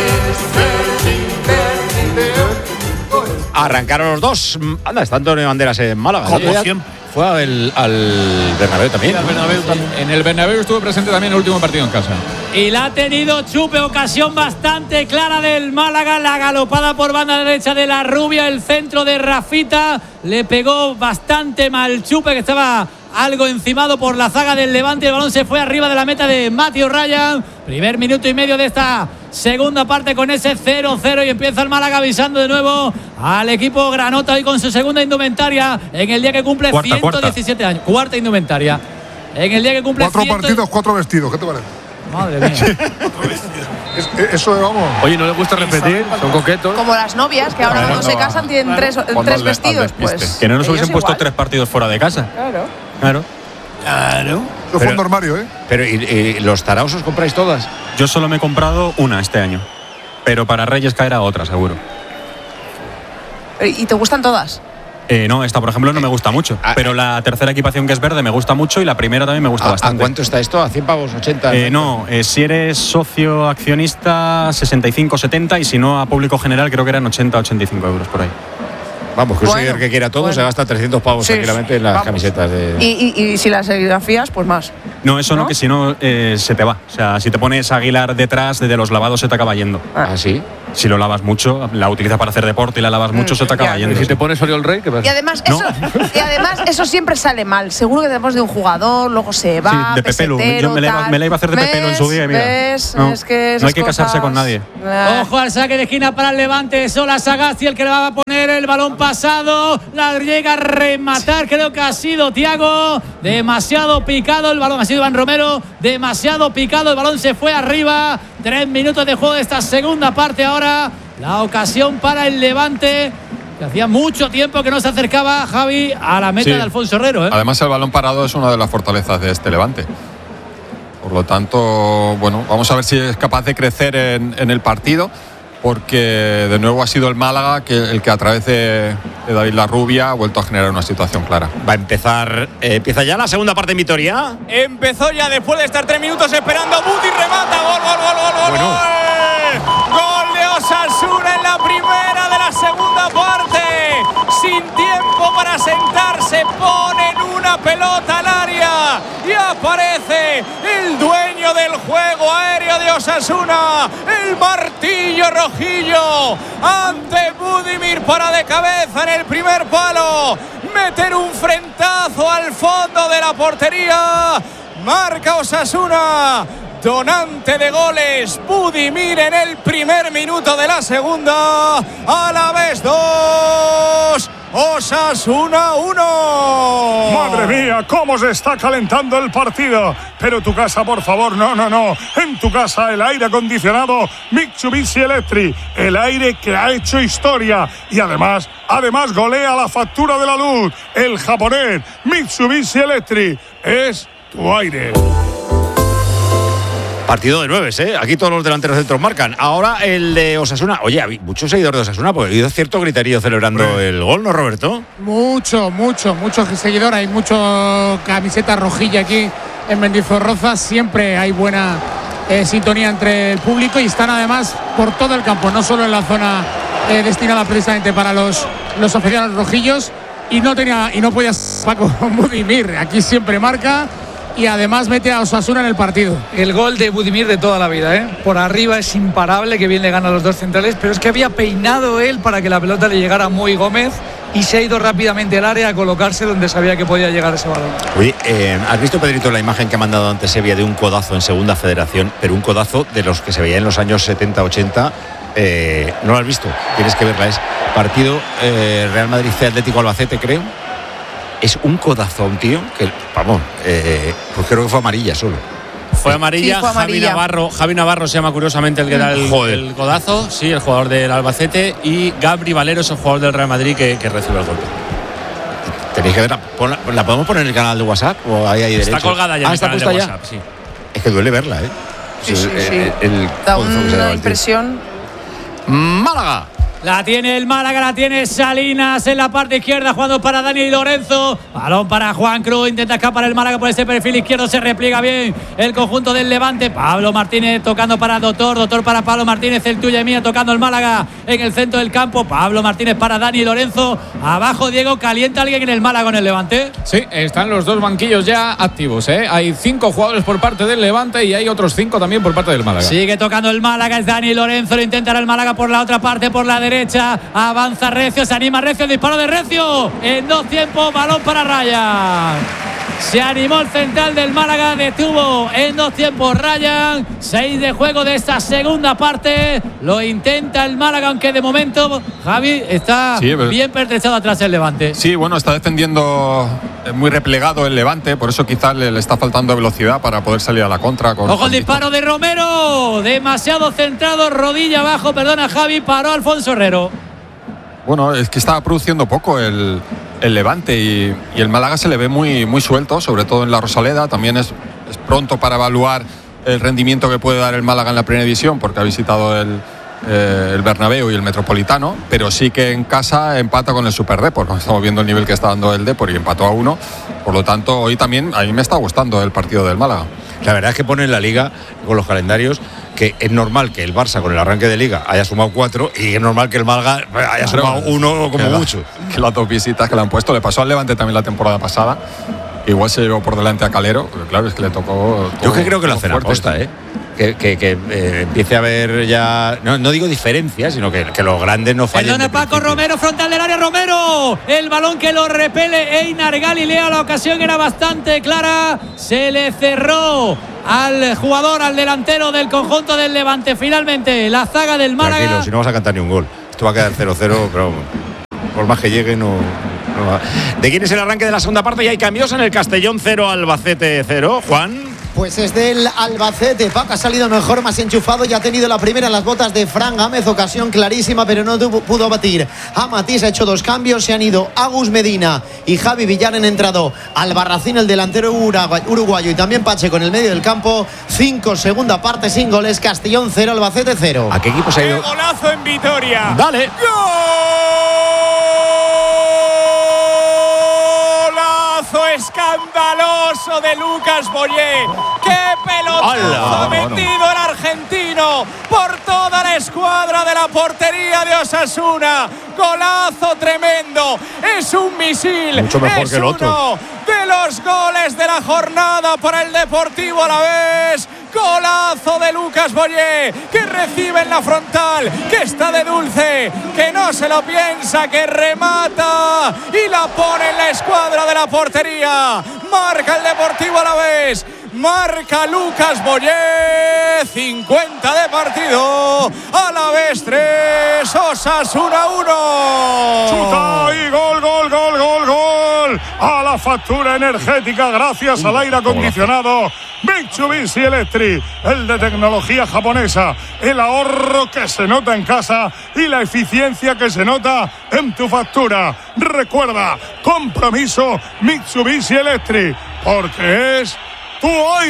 es, Berti, Berti, Berti punto es. Arrancaron los dos. Anda, está Antonio Banderas en Málaga. Como ¿Sí? siempre. Fue al, al Bernabéu también. Sí, al Bernabéu también. En el Bernabéu estuvo presente también el último partido en casa. Y la ha tenido Chupe, ocasión bastante clara del Málaga, la galopada por banda derecha de la rubia, el centro de Rafita, le pegó bastante mal Chupe, que estaba algo encimado por la zaga del Levante. El balón se fue arriba de la meta de Matthew Ryan. Primer minuto y medio de esta segunda parte con ese cero cero, y empieza el Málaga avisando de nuevo al equipo granota hoy con su segunda indumentaria en el día que cumple cuarta, ciento diecisiete cuarta. años. Cuarta indumentaria. En el día que cumple Cuatro cien... partidos, cuatro vestidos. ¿Qué te parece? Madre mía. es, eso, vamos. Oye, ¿no les gusta repetir? Son coquetos. Como las novias, que ahora cuando no, se casan tienen tres, tres vestidos. Pues que no nos hubiesen puesto igual. tres partidos fuera de casa. Claro. Claro. Claro. Eso fue un armario, ¿eh? Pero ¿y, y los taraos os compráis todas? Yo solo me he comprado una este año. Pero para Reyes caerá otra, seguro. ¿Y te gustan todas? Eh, no, esta por ejemplo no me gusta mucho, pero la tercera equipación que es verde me gusta mucho y la primera también me gusta ¿A, bastante. ¿A cuánto está esto? ¿A cien pavos? ¿ochenta? Eh, no, eh, si eres socio accionista sesenta y cinco, setenta y si no a público general creo que eran ochenta, ochenta y cinco euros por ahí. Vamos, que un Bueno, seguidor que quiera todo bueno. se gasta trescientos pavos Sí, tranquilamente en las vamos. camisetas de... Y, y, y si las serigrafías, pues más. No, eso no, ¿No? que si no eh, se te va. O sea, si te pones Aguilar detrás, desde los lavados se te acaba yendo. Ah, sí. Si lo lavas mucho, la utilizas para hacer deporte y la lavas mucho, Mm, se te acaba ya. yendo. ¿Y si te pones Oriol Rey? ¿Qué Y además, eso, y además eso siempre sale mal. Seguro que después de un jugador, luego se va. Sí, de Pepelu. Yo me la, iba, me la iba a hacer de Pepelu en su día y mira. ¿Ves? No, Es que no hay que esas casarse cosas- con nadie. Ojo al saque de esquina para el Levante. Sola Sagasti el que le va a poner el balón pasado. La llega a rematar. Creo que ha sido Thiago. Demasiado picado el balón. Ha sido Iván Romero. Demasiado picado. El balón se fue arriba. Tres minutos de juego de esta segunda parte ahora. La ocasión para el Levante. Que hacía mucho tiempo que no se acercaba Javi a la meta Sí. de Alfonso Herrero. ¿eh? Además, el balón parado es una de las fortalezas de este Levante. Por lo tanto, bueno, vamos a ver si es capaz de crecer en, en el partido, porque de nuevo ha sido el Málaga que, el que a través de, de David Larrubia ha vuelto a generar una situación clara. Va a empezar, eh, empieza ya la segunda parte en Vitoria. Empezó ya después de estar tres minutos esperando. Budi remata. Gol, gol, gol, gol, gol. Bueno. Gol. Gol de Osasuna en la primera de la segunda parte. Sin tiempo para sentarse, ponen una pelota al área y aparece el dueño del juego aéreo de Osasuna, el martillo rojillo, ante Budimir para de cabeza en el primer palo, meter un frentazo al fondo de la portería, marca Osasuna. Donante de goles, Budimir en el primer minuto de la segunda, a la vez dos, Osasuna uno. Madre mía, cómo se está calentando el partido. Pero tu casa, por favor, no, no, no. En tu casa el aire acondicionado Mitsubishi Electric, el aire que ha hecho historia y además, además golea la factura de la luz. El japonés Mitsubishi Electric es tu aire. Partido de nueves, ¿eh? Aquí todos los delanteros centros marcan. Ahora el de Osasuna. Oye, hay muchos seguidores de Osasuna, porque ha habido cierto griterío celebrando Hombre. el gol, ¿no, Roberto? Mucho, mucho, mucho seguidor. Hay mucho camiseta rojilla aquí en Mendizorroza. Siempre hay buena eh, sintonía entre el público y están además por todo el campo, no solo en la zona eh, destinada precisamente para los, los aficionados rojillos. Y no tenía y no podía Paco Budimir. Aquí siempre marca. Y además mete a Osasuna en el partido. El gol de Budimir de toda la vida, ¿eh? Por arriba es imparable, que bien le gana a los dos centrales, pero es que había peinado él para que la pelota le llegara a Muy Gómez y se ha ido rápidamente al área a colocarse donde sabía que podía llegar ese balón. Oye, eh, ¿has visto, Pedrito, la imagen que ha mandado antes Sevilla de un codazo en Segunda Federación? Pero un codazo de los que se veía en los años setenta, ochenta. Eh, no lo has visto, tienes que verla. Es partido eh, Real Madrid C Atlético Albacete, creo. Es un codazo a un tío que, vamos, eh, pues creo que fue amarilla solo. Fue amarilla, Sí, fue amarilla. Javi Navarro, Javi Navarro se llama curiosamente el que da el, Joder. el codazo, sí, el jugador del Albacete, y Gabri Valero es el jugador del Real Madrid que, que recibe el golpe. Tenéis que verla. Ponla- ¿La podemos poner en el canal de WhatsApp? ¿O ahí hay Está derecho? colgada ya en Ah, el está canal de puesta ya. WhatsApp, sí. Es que duele verla, ¿eh? Sí, sí, El- sí. el- el Da codazo que se daba una el tío. impresión. Málaga. La tiene el Málaga, la tiene Salinas en la parte izquierda, jugando para Dani Lorenzo. Balón para Juan Cruz, intenta escapar el Málaga por ese perfil izquierdo, se repliega bien el conjunto del Levante. Pablo Martínez tocando para Doctor, Doctor para Pablo Martínez, el tuyo y mía tocando el Málaga en el centro del campo. Pablo Martínez para Dani Lorenzo. Abajo Diego, calienta alguien en el Málaga con el Levante. Sí, están los dos banquillos ya activos, ¿eh? Hay cinco jugadores por parte del Levante y hay otros cinco también por parte del Málaga. Sigue tocando el Málaga, es Dani Lorenzo, lo intentará el Málaga por la otra parte, por la derecha. Avanza Recio, se anima Recio, el disparo de Recio. En dos tiempos, balón para Ryan. Se animó el central del Málaga, detuvo en dos tiempos Ryan. Seis de juego de esta segunda parte. Lo intenta el Málaga, aunque de momento Javi está Sí, pero- bien pertrechado atrás el Levante. Sí, bueno, está defendiendo eh, muy replegado el Levante, por eso quizás le, le está faltando velocidad para poder salir a la contra. Con, Ojo con el disparo de Romero. Demasiado centrado, rodilla abajo, perdona Javi, paró Alfonso Herrero. Bueno, es que está produciendo poco el, el Levante y, y el Málaga se le ve muy, muy suelto, sobre todo en la Rosaleda. También es, es pronto para evaluar el rendimiento que puede dar el Málaga en la primera división, porque ha visitado el, eh, el Bernabéu y el Metropolitano, pero sí que en casa empata con el Super Depor. Estamos viendo el nivel que está dando el Depor y empató a uno. Por lo tanto, hoy también a mí me está gustando el partido del Málaga. La verdad es que pone en la Liga con los calendarios que es normal que el Barça con el arranque de Liga haya sumado cuatro y es normal que el Málaga haya Claro, sumado uno como que la- mucho. Que las dos visitas que le han puesto, le pasó al Levante también la temporada pasada. Igual se llevó por delante a Calero, pero claro, es que le tocó. Yo que creo que lo todo hacen a fuerte. posta, ¿eh? Que, que, que eh, empiece a haber ya, no, no digo diferencias, sino que, que los grandes no fallen. Perdona de Paco principio. Romero, frontal del área, Romero. El balón que lo repele Einar Galilea. La ocasión era bastante clara. Se le cerró al jugador, al delantero del conjunto del Levante. Finalmente, la zaga del Málaga. Tranquilo, si no vas a cantar ni un gol. Esto va a quedar cero cero, pero por más que llegue, no, no va. ¿De quién es el arranque de la segunda parte? Y hay cambios en el Castellón cero, Albacete cero. Juan. Pues es del Albacete. Paco ha salido mejor, más enchufado y ha tenido la primera en las botas de Fran Gámez. Ocasión clarísima, pero no tuvo- pudo batir a Matís. Ha hecho dos cambios. Se han ido Agus Medina y Javi Villar. Han entrado Albarracín, el delantero urugua- uruguayo, y también Pacheco en el medio del campo. Cinco, segunda parte sin goles. Castellón cero, Albacete cero. ¿A qué equipo se ha ido? Golazo en Vitoria. Dale. Golazo escandaloso de Lucas Boyé. ¡Qué pelotazo ¡Hala! ha metido el argentino por toda la escuadra de la portería de Osasuna! Golazo tremendo. Es un misil. Mucho mejor es que el otro. uno de los goles de la jornada para el Deportivo Alavés. Golazo de Lucas Boyé, que recibe en la frontal, que está de dulce, que no se lo piensa, que remata y la pone en la escuadra de la portería. Marca el Deportivo Alavés. Marca Lucas Boyé, cincuenta de partido, Alavés tres, Osasuna uno. Chuta y gol, gol, gol, gol, gol. A la factura energética gracias al aire acondicionado Mitsubishi Electric, el de tecnología japonesa, el ahorro que se nota en casa y la eficiencia que se nota en tu factura. Recuerda, compromiso Mitsubishi Electric, porque es tu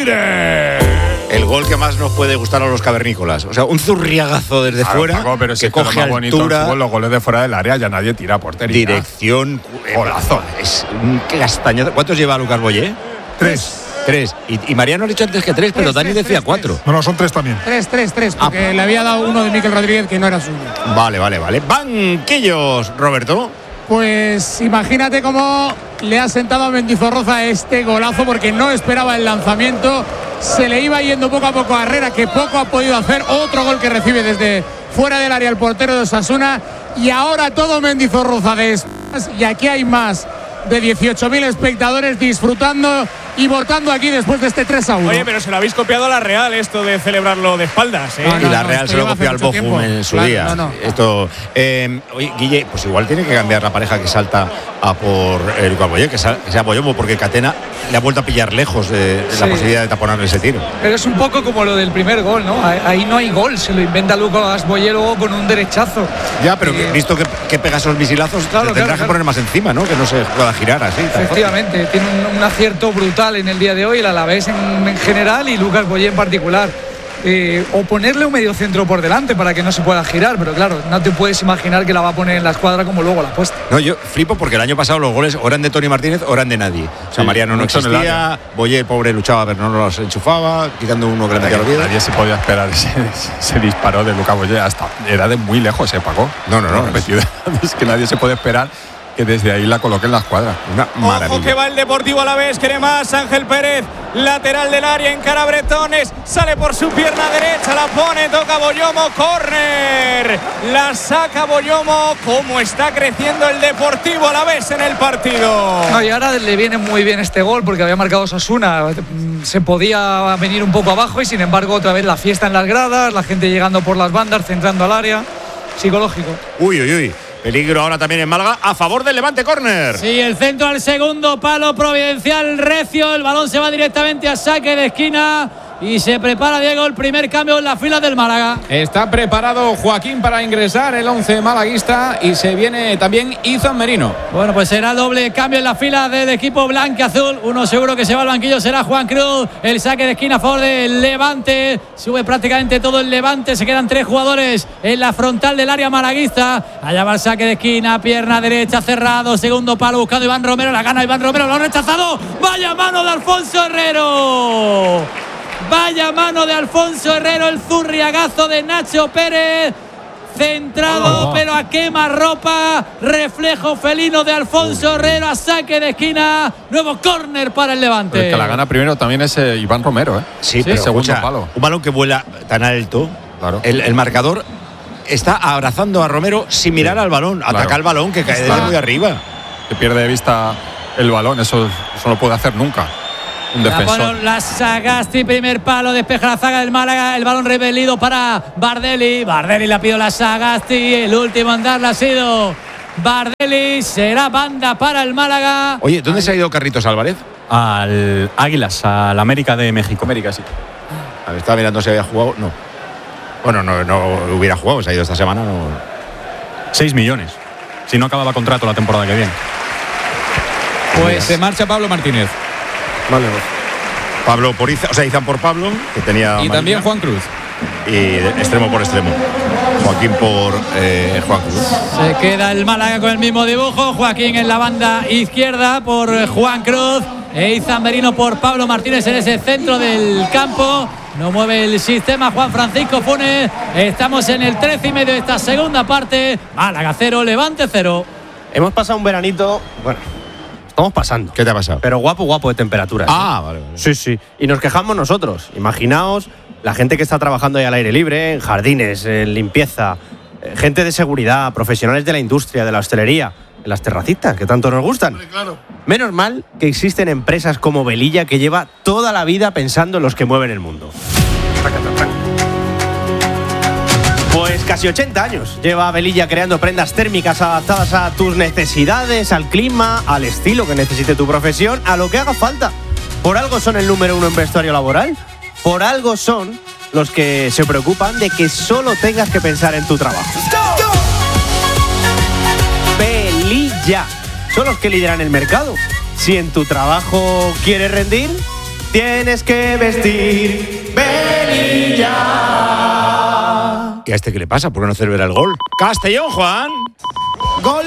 aire. El gol que más nos puede gustar a los cavernícolas. O sea, un zurriagazo desde Claro, fuera, Paco, pero que si es que coge lo más bonito del altura, fútbol, los goles de fuera del área, ya nadie tira a portería. dirección. eh, Golazo. Es un castañazo. ¿Cuántos lleva Lucas Boyé? Tres. Tres. Y, y Mariano ha dicho antes que tres, pero Tres, Dani tres, decía tres, cuatro. No, no, son tres también. tres tres tres, porque le había dado uno de Miquel Rodríguez que no era suyo. Vale, vale, vale. Banquillos, Roberto. Pues imagínate cómo le ha sentado a Mendizorroza este golazo, porque no esperaba el lanzamiento. Se le iba yendo poco a poco a Herrera, que poco ha podido hacer. Otro gol que recibe desde fuera del área el portero de Osasuna. Y ahora todo Mendizorroza de espaldas. Y aquí hay más de dieciocho mil espectadores disfrutando y votando aquí después de este tres a uno. Oye, pero se lo habéis copiado a la Real, esto de celebrarlo de espaldas, ¿eh? No, no, y la no, Real esto se lo lleva copió hace al mucho Bochum tiempo. en su Claro, día. no, no. Esto, eh, oye, Guille, pues igual tiene que cambiar la pareja que salta a por el Lucas Boyé, que, sal- que sea Boyomo, porque Catena le ha vuelto a pillar lejos de, de la Sí. posibilidad de taponarle ese tiro. Pero es un poco como lo del primer gol, ¿no? Ahí ahí no hay gol, se lo inventa Lucas Boyé luego con un derechazo. Ya, pero Eh, visto que, que pega esos misilazos, Claro, te tendrás claro, que claro. poner más encima, ¿no? Que no se pueda girar así. tan fácil. Efectivamente, tiene un, un acierto brutal en el día de hoy, el Alavés en, en general y Lucas Boyé en particular. Eh, o ponerle un medio centro por delante para que no se pueda girar, pero claro, no te puedes imaginar que la va a poner en la escuadra como luego la ha puesto. No, yo flipo porque el año pasado los goles o eran de Tony Martínez o eran de nadie. O sea, Sí, Mariano no mucho en el existía, Boyé, pobre, luchaba, pero no los enchufaba, quitando uno que le metía los pies. Nadie se podía esperar ese, ese disparo de Lucas Boyé. Hasta era de muy lejos, se pagó. No, no, no. Repetido. Es que nadie se puede esperar que desde ahí la coloque en la escuadra. Una Ojo que maravilla. va el Deportivo Alavés, quiere más Ángel Pérez, lateral del área, encara a Bretones, sale por su pierna derecha, la pone, toca Boyomo, córner, la saca Boyomo. Cómo está creciendo el Deportivo Alavés en el partido. No, y ahora le viene muy bien este gol porque había marcado Osasuna, se podía venir un poco abajo y sin embargo otra vez la fiesta en las gradas, la gente llegando por las bandas, centrando al área, psicológico. Uy, uy, uy. Peligro ahora también en Málaga a favor del Levante, córner. Sí, el centro al segundo palo providencial recio. El balón se va directamente a saque de esquina. y se prepara Diego el primer cambio en la fila del Málaga. Está preparado Joaquín para ingresar el once malaguista y se viene también Izan Merino. Bueno, pues será doble cambio en la fila del equipo blanquiazul. Uno seguro que se va al banquillo será Juan Cruz. El saque de esquina a favor del Levante. Sube prácticamente todo el Levante. Se quedan tres jugadores en la frontal del área malaguista. Allá va el saque de esquina, pierna derecha cerrado. Segundo palo buscando Iván Romero. La gana Iván Romero, lo han rechazado. Vaya mano de Alfonso Herrero. Vaya mano de Alfonso Herrero. El zurriagazo de Nacho Pérez. Centrado, oh, pero a quemarropa. Reflejo felino de Alfonso Herrero a saque de esquina. Nuevo córner para el Levante. El que la gana primero también es eh, Iván Romero, ¿eh? Sí, pero el segundo escucha, palo. Un balón que vuela tan alto. Claro. El, el marcador está abrazando a Romero sin mirar sí, al balón. Ataca claro. el balón que cae desde muy arriba. Que pierde de vista el balón. Eso, eso no puede hacer nunca un defensor. La, la Sagasti, primer palo, despeja la zaga del Málaga. El balón rebelido para Bardelli. Bardelli la pidió la Sagasti. El último en darla ha sido Bardelli. Será banda para el Málaga. Oye, ¿dónde se ha ido Carlitos Álvarez? Al Águilas, al América de México. América, sí. A ver, estaba mirando si había jugado. No. Bueno, no, no hubiera jugado. Se ha ido esta semana. No. Seis millones. Si no acababa contrato la temporada que viene. Pues se marcha Pablo Martínez. Vale, Pablo por Izan, o sea, Izan por Pablo, que tenía. Y Marina. También Juan Cruz. Y extremo por extremo. Joaquín por eh, Juan Cruz. Se queda el Málaga con el mismo dibujo. Joaquín en la banda izquierda por Juan Cruz. E Izan Merino por Pablo Martínez en ese centro del campo. No mueve el sistema Juan Francisco Funes. Estamos en el trece y medio de esta segunda parte. Málaga cero, Levante cero. Hemos pasado un veranito. Bueno. Estamos pasando. ¿Qué te ha pasado? Pero guapo, guapo de temperaturas. Ah, ¿eh? vale, vale. Sí, sí. Y nos quejamos nosotros. Imaginaos la gente que está trabajando ahí al aire libre, en jardines, en limpieza, gente de seguridad, profesionales de la industria, de la hostelería, en las terracitas, que tanto nos gustan. Hombre, claro. Menos mal que existen empresas como Velilla, que lleva toda la vida pensando en los que mueven el mundo. Pues casi ochenta años lleva Velilla creando prendas térmicas adaptadas a tus necesidades, al clima, al estilo que necesite tu profesión, a lo que haga falta. Por algo son el número uno en vestuario laboral. Por algo son los que se preocupan de que solo tengas que pensar en tu trabajo. Velilla. Son los que lideran el mercado. Si en tu trabajo quieres rendir, tienes que vestir Velilla. ¿Y a este qué le pasa? ¿Por qué no celebra el gol? ¡Castellón, Juan! ¡Gol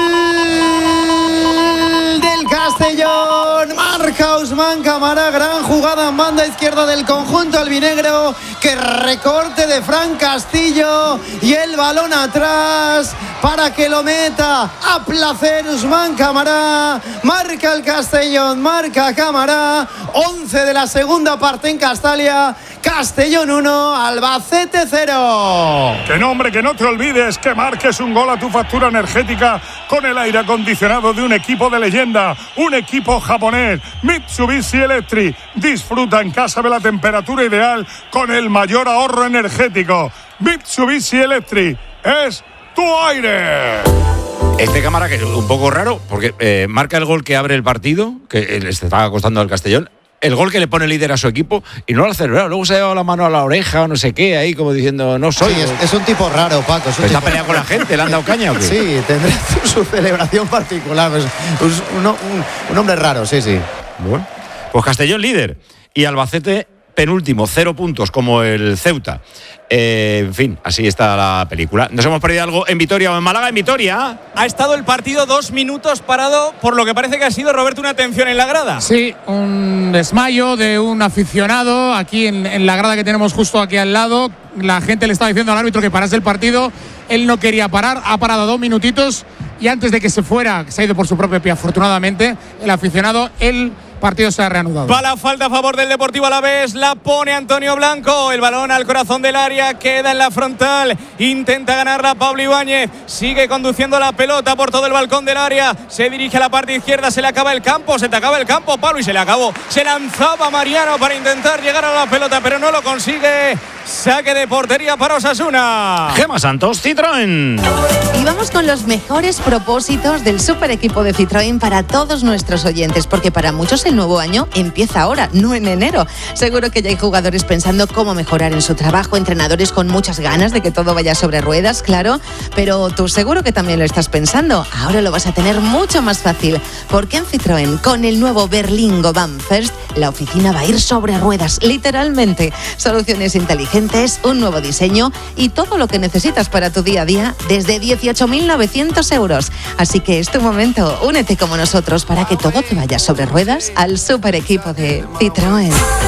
del Castellón! Marca Usman Camara. Gran jugada en banda izquierda del conjunto albinegro. Que recorte de Fran Castillo. Y el balón atrás para que lo meta a placer Usman Camara. Marca el Castellón, marca Camara. once de la segunda parte en Castalia. Castellón uno, Albacete cero. Que no, hombre, que no te olvides que marques un gol a tu factura energética con el aire acondicionado de un equipo de leyenda, un equipo japonés, Mitsubishi Electric. Disfruta en casa de la temperatura ideal con el mayor ahorro energético. Mitsubishi Electric es tu aire. Este cámara que es un poco raro porque eh, marca el gol que abre el partido, que le está costando al Castellón. El gol que le pone líder a su equipo y no lo ha celebrado. Luego se ha llevado la mano a la oreja o no sé qué, ahí como diciendo, no soy. Sí, es, es un tipo raro, Paco. Es un ¿Está tipo peleado con la gente? ¿Le han dado caña o qué? Sí, tendrá su celebración particular. Pues, un, un, un hombre raro, sí, sí. Bueno, pues Castellón líder y Albacete penúltimo, cero puntos como el Ceuta. Eh, en fin, así está la película. ¿Nos hemos perdido algo en Vitoria o en Málaga? En Vitoria ha estado el partido dos minutos parado, por lo que parece que ha sido, Roberto, una tensión en la grada. Sí, un desmayo de un aficionado aquí en, en la grada que tenemos justo aquí al lado. La gente le estaba diciendo al árbitro que parase el partido. Él no quería parar, ha parado dos minutitos y antes de que se fuera, se ha ido por su propio pie, afortunadamente, el aficionado, el partido se ha reanudado. Va la falta a favor del Deportivo Alavés, la pone Antonio Blanco, el balón al corazón del área, queda en la frontal, intenta ganarla Pablo Ibáñez, sigue conduciendo la pelota por todo el balcón del área, se dirige a la parte izquierda, se le acaba el campo, se te acaba el campo, Pablo, y se le acabó, se lanzaba Mariano para intentar llegar a la pelota, pero no lo consigue. Saque de portería para Osasuna. Gemma Santos, Citroën. Y vamos con los mejores propósitos del super equipo de Citroën para todos nuestros oyentes, porque para muchos el nuevo año empieza ahora, no en enero. Seguro que ya hay jugadores pensando cómo mejorar en su trabajo, entrenadores con muchas ganas de que todo vaya sobre ruedas, claro, pero tú seguro que también lo estás pensando. Ahora lo vas a tener mucho más fácil, porque en Citroën, con el nuevo Berlingo Van First, la oficina va a ir sobre ruedas, literalmente. Soluciones inteligentes, un nuevo diseño y todo lo que necesitas para tu día a día desde dieciocho mil novecientos euros. Así que es tu momento, únete como nosotros para que todo te vaya sobre ruedas al super equipo de Citroën.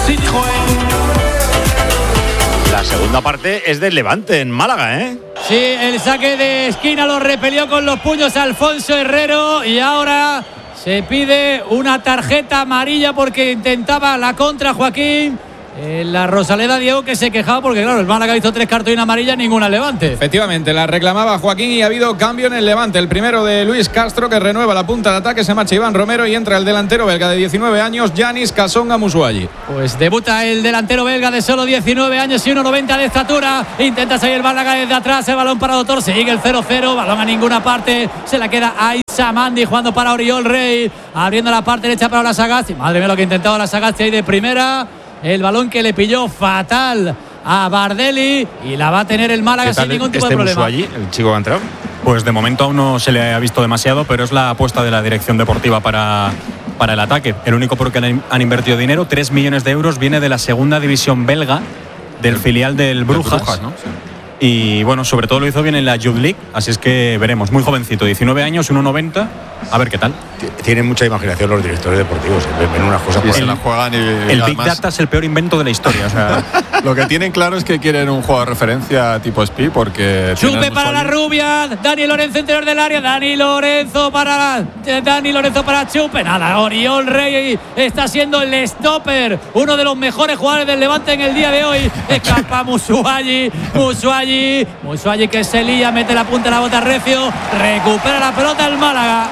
La segunda parte es del Levante en Málaga, ¿eh? Sí, el saque de esquina lo repelió con los puños Alfonso Herrero y ahora se pide una tarjeta amarilla porque intentaba la contra Joaquín. En la Rosaleda, Diego, que se quejaba porque, claro, el Málaga hizo tres cartulinas amarillas, ninguna al Levante. Efectivamente, la reclamaba Joaquín y ha habido cambio en el Levante. El primero de Luis Castro, que renueva la punta de ataque, se marcha Iván Romero y entra el delantero belga de diecinueve años, Yanis Kasonga Musuayi. Pues debuta el delantero belga de solo diecinueve años y uno noventa de estatura. Intenta salir el Málaga desde atrás, el balón para Doctor, sigue el cero cero, balón a ninguna parte, se la queda a Samandi jugando para Oriol Rey, abriendo la parte derecha para la Sagasti. Madre mía lo que ha intentado la Sagasti ahí de primera. El balón que le pilló fatal a Bardelli y la va a tener el Málaga sin ningún tipo este de problema. Allí, el chico que ha entrado. Pues de momento aún no se le ha visto demasiado, pero es la apuesta de la dirección deportiva para, para el ataque. El único por el que han, han invertido dinero, tres millones de euros, viene de la segunda división belga, del filial del Brujas. Brujas, ¿no? Sí. Y bueno, sobre todo lo hizo bien en la Youth League, así es que veremos. Muy jovencito, diecinueve años, uno noventa, a ver qué tal. Tienen mucha imaginación los directores deportivos, ven unas cosas sí, por se la juegan y, el y Big Data es el peor invento de la historia. O sea, lo que tienen claro es que quieren un juego de referencia tipo Spi porque Chupe para la rubia, Dani Lorenzo interior del área, Dani Lorenzo para Dani Lorenzo para Chupe, nada, Oriol Rey está siendo el stopper, uno de los mejores jugadores del Levante en el día de hoy. Escapa Musuayi, Musuayi, Musuayi que se lía, mete la punta de la bota recio, recupera la pelota el Málaga.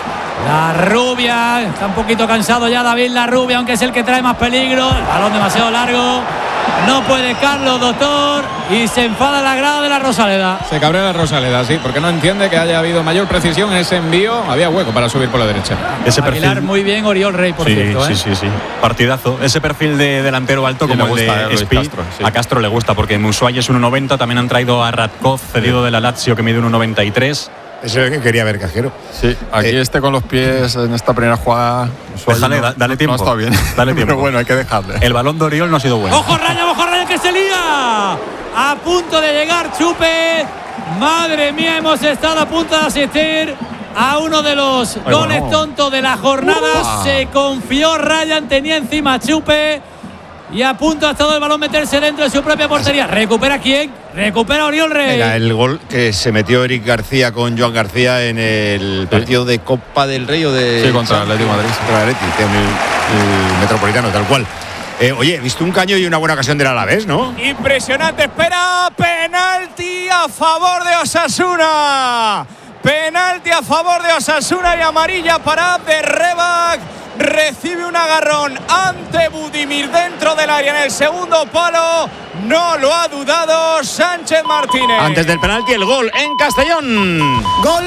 La rubia, está un poquito cansado ya David La Rubia, aunque es el que trae más peligro. El balón demasiado largo, no puede Carlos Doctor y se enfada la grada de la Rosaleda. Se cabrea la Rosaleda, sí, porque no entiende que haya habido mayor precisión en ese envío. Había hueco para subir por la derecha. Ese Aguilar perfil muy bien, Oriol Rey, por sí, cierto. Sí, ¿eh? sí, sí. Partidazo. Ese perfil de delantero alto sí, como el gusta, de eh, Spi, Castro, sí. a Castro le gusta porque Musuayi es uno noventa. También han traído a Radkov, cedido de la Lazio, que mide uno noventa y tres. Ese es el que quería ver, Cajero. Sí, aquí eh, este con los pies en esta primera jugada. Déjale, no, dale tiempo. No está bien. Dale tiempo. Pero bueno, hay que dejarle. El balón de Oriol no ha sido bueno. ¡Ojo Raya, ojo Raya que se lía! A punto de llegar Chupe. Madre mía, hemos estado a punto de asistir a uno de los Ay, goles bueno. tontos de la jornada. Uh, se confió Ryan, tenía encima a Chupe. Y a punto ha estado el balón meterse dentro de su propia portería. ¿Recupera quién? Recupera Oriol Rey. Era el gol que se metió Eric García con Joan García en el partido de Copa del Rey o de... Sí, contra el Atlético de Madrid. Contra el Atlético, el, el Metropolitano, tal cual. Eh, oye, he visto un caño y una buena ocasión del Alavés, ¿no? Impresionante, espera, penalti a favor de Osasuna. Penalti a favor de Osasuna y amarilla para Abderrebak. Recibe un agarrón ante Budimir dentro del área en el segundo palo. No lo ha dudado Sánchez Martínez. Antes del penalti, el gol en Castellón.